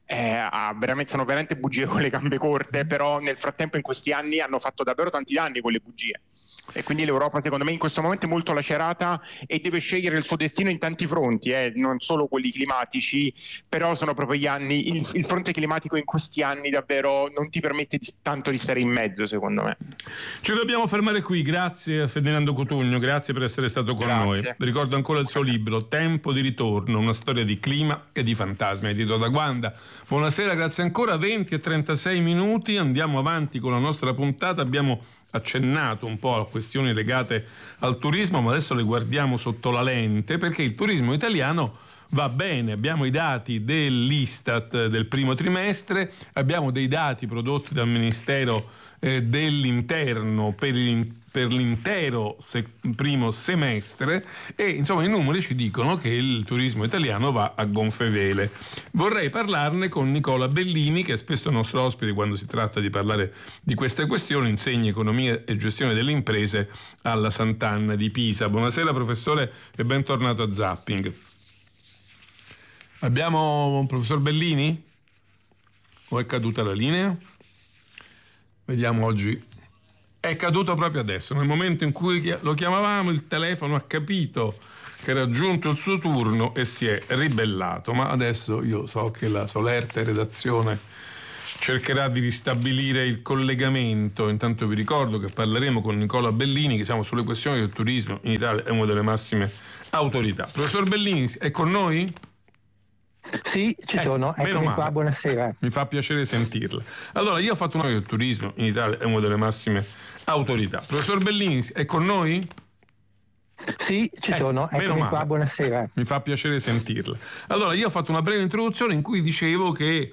sono veramente bugie con le gambe corte, però nel frattempo in questi anni hanno fatto davvero tanti danni quelle bugie. E quindi l'Europa secondo me in questo momento è molto lacerata e deve scegliere il suo destino in tanti fronti, non solo quelli climatici, però sono proprio gli anni, il fronte climatico in questi anni davvero non ti permette tanto di stare in mezzo, secondo me. Ci dobbiamo fermare qui, grazie a Ferdinando Cotugno, grazie per essere stato con noi. Ricordo ancora il suo libro Tempo di ritorno, una storia di clima e di fantasmi, edito da Guanda. Buonasera, grazie ancora, 20:36, andiamo avanti con la nostra puntata, abbiamo accennato un po' a questioni legate al turismo, ma adesso le guardiamo sotto la lente, perché il turismo italiano va bene. Abbiamo i dati dell'Istat del primo trimestre, abbiamo dei dati prodotti dal Ministero dell'Interno per l'intero primo semestre e insomma i numeri ci dicono che il turismo italiano va a gonfie vele. Vorrei parlarne con Nicola Bellini, che è spesso il nostro ospite quando si tratta di parlare di queste questioni, insegna economia e gestione delle imprese alla Sant'Anna di Pisa. Buonasera professore e bentornato a Zapping. Abbiamo un professor Bellini? O è caduta la linea? Vediamo oggi. È caduto proprio adesso, nel momento in cui lo chiamavamo il telefono ha capito che era giunto il suo turno e si è ribellato, ma adesso io so che la solerte redazione cercherà di ristabilire il collegamento. Intanto vi ricordo che parleremo con Nicola Bellini, che siamo sulle questioni del turismo in Italia, è una delle massime autorità. Professor Bellini è con noi? Sì, ci sono, eccomi qua, buonasera. Mi fa piacere sentirla. Allora, io ho fatto un del turismo in Italia, è una delle massime autorità. Professor Bellini è con noi? Sì, ci sono, eccomi qua, buonasera. Mi fa piacere sentirla. Allora, io ho fatto una breve introduzione in cui dicevo che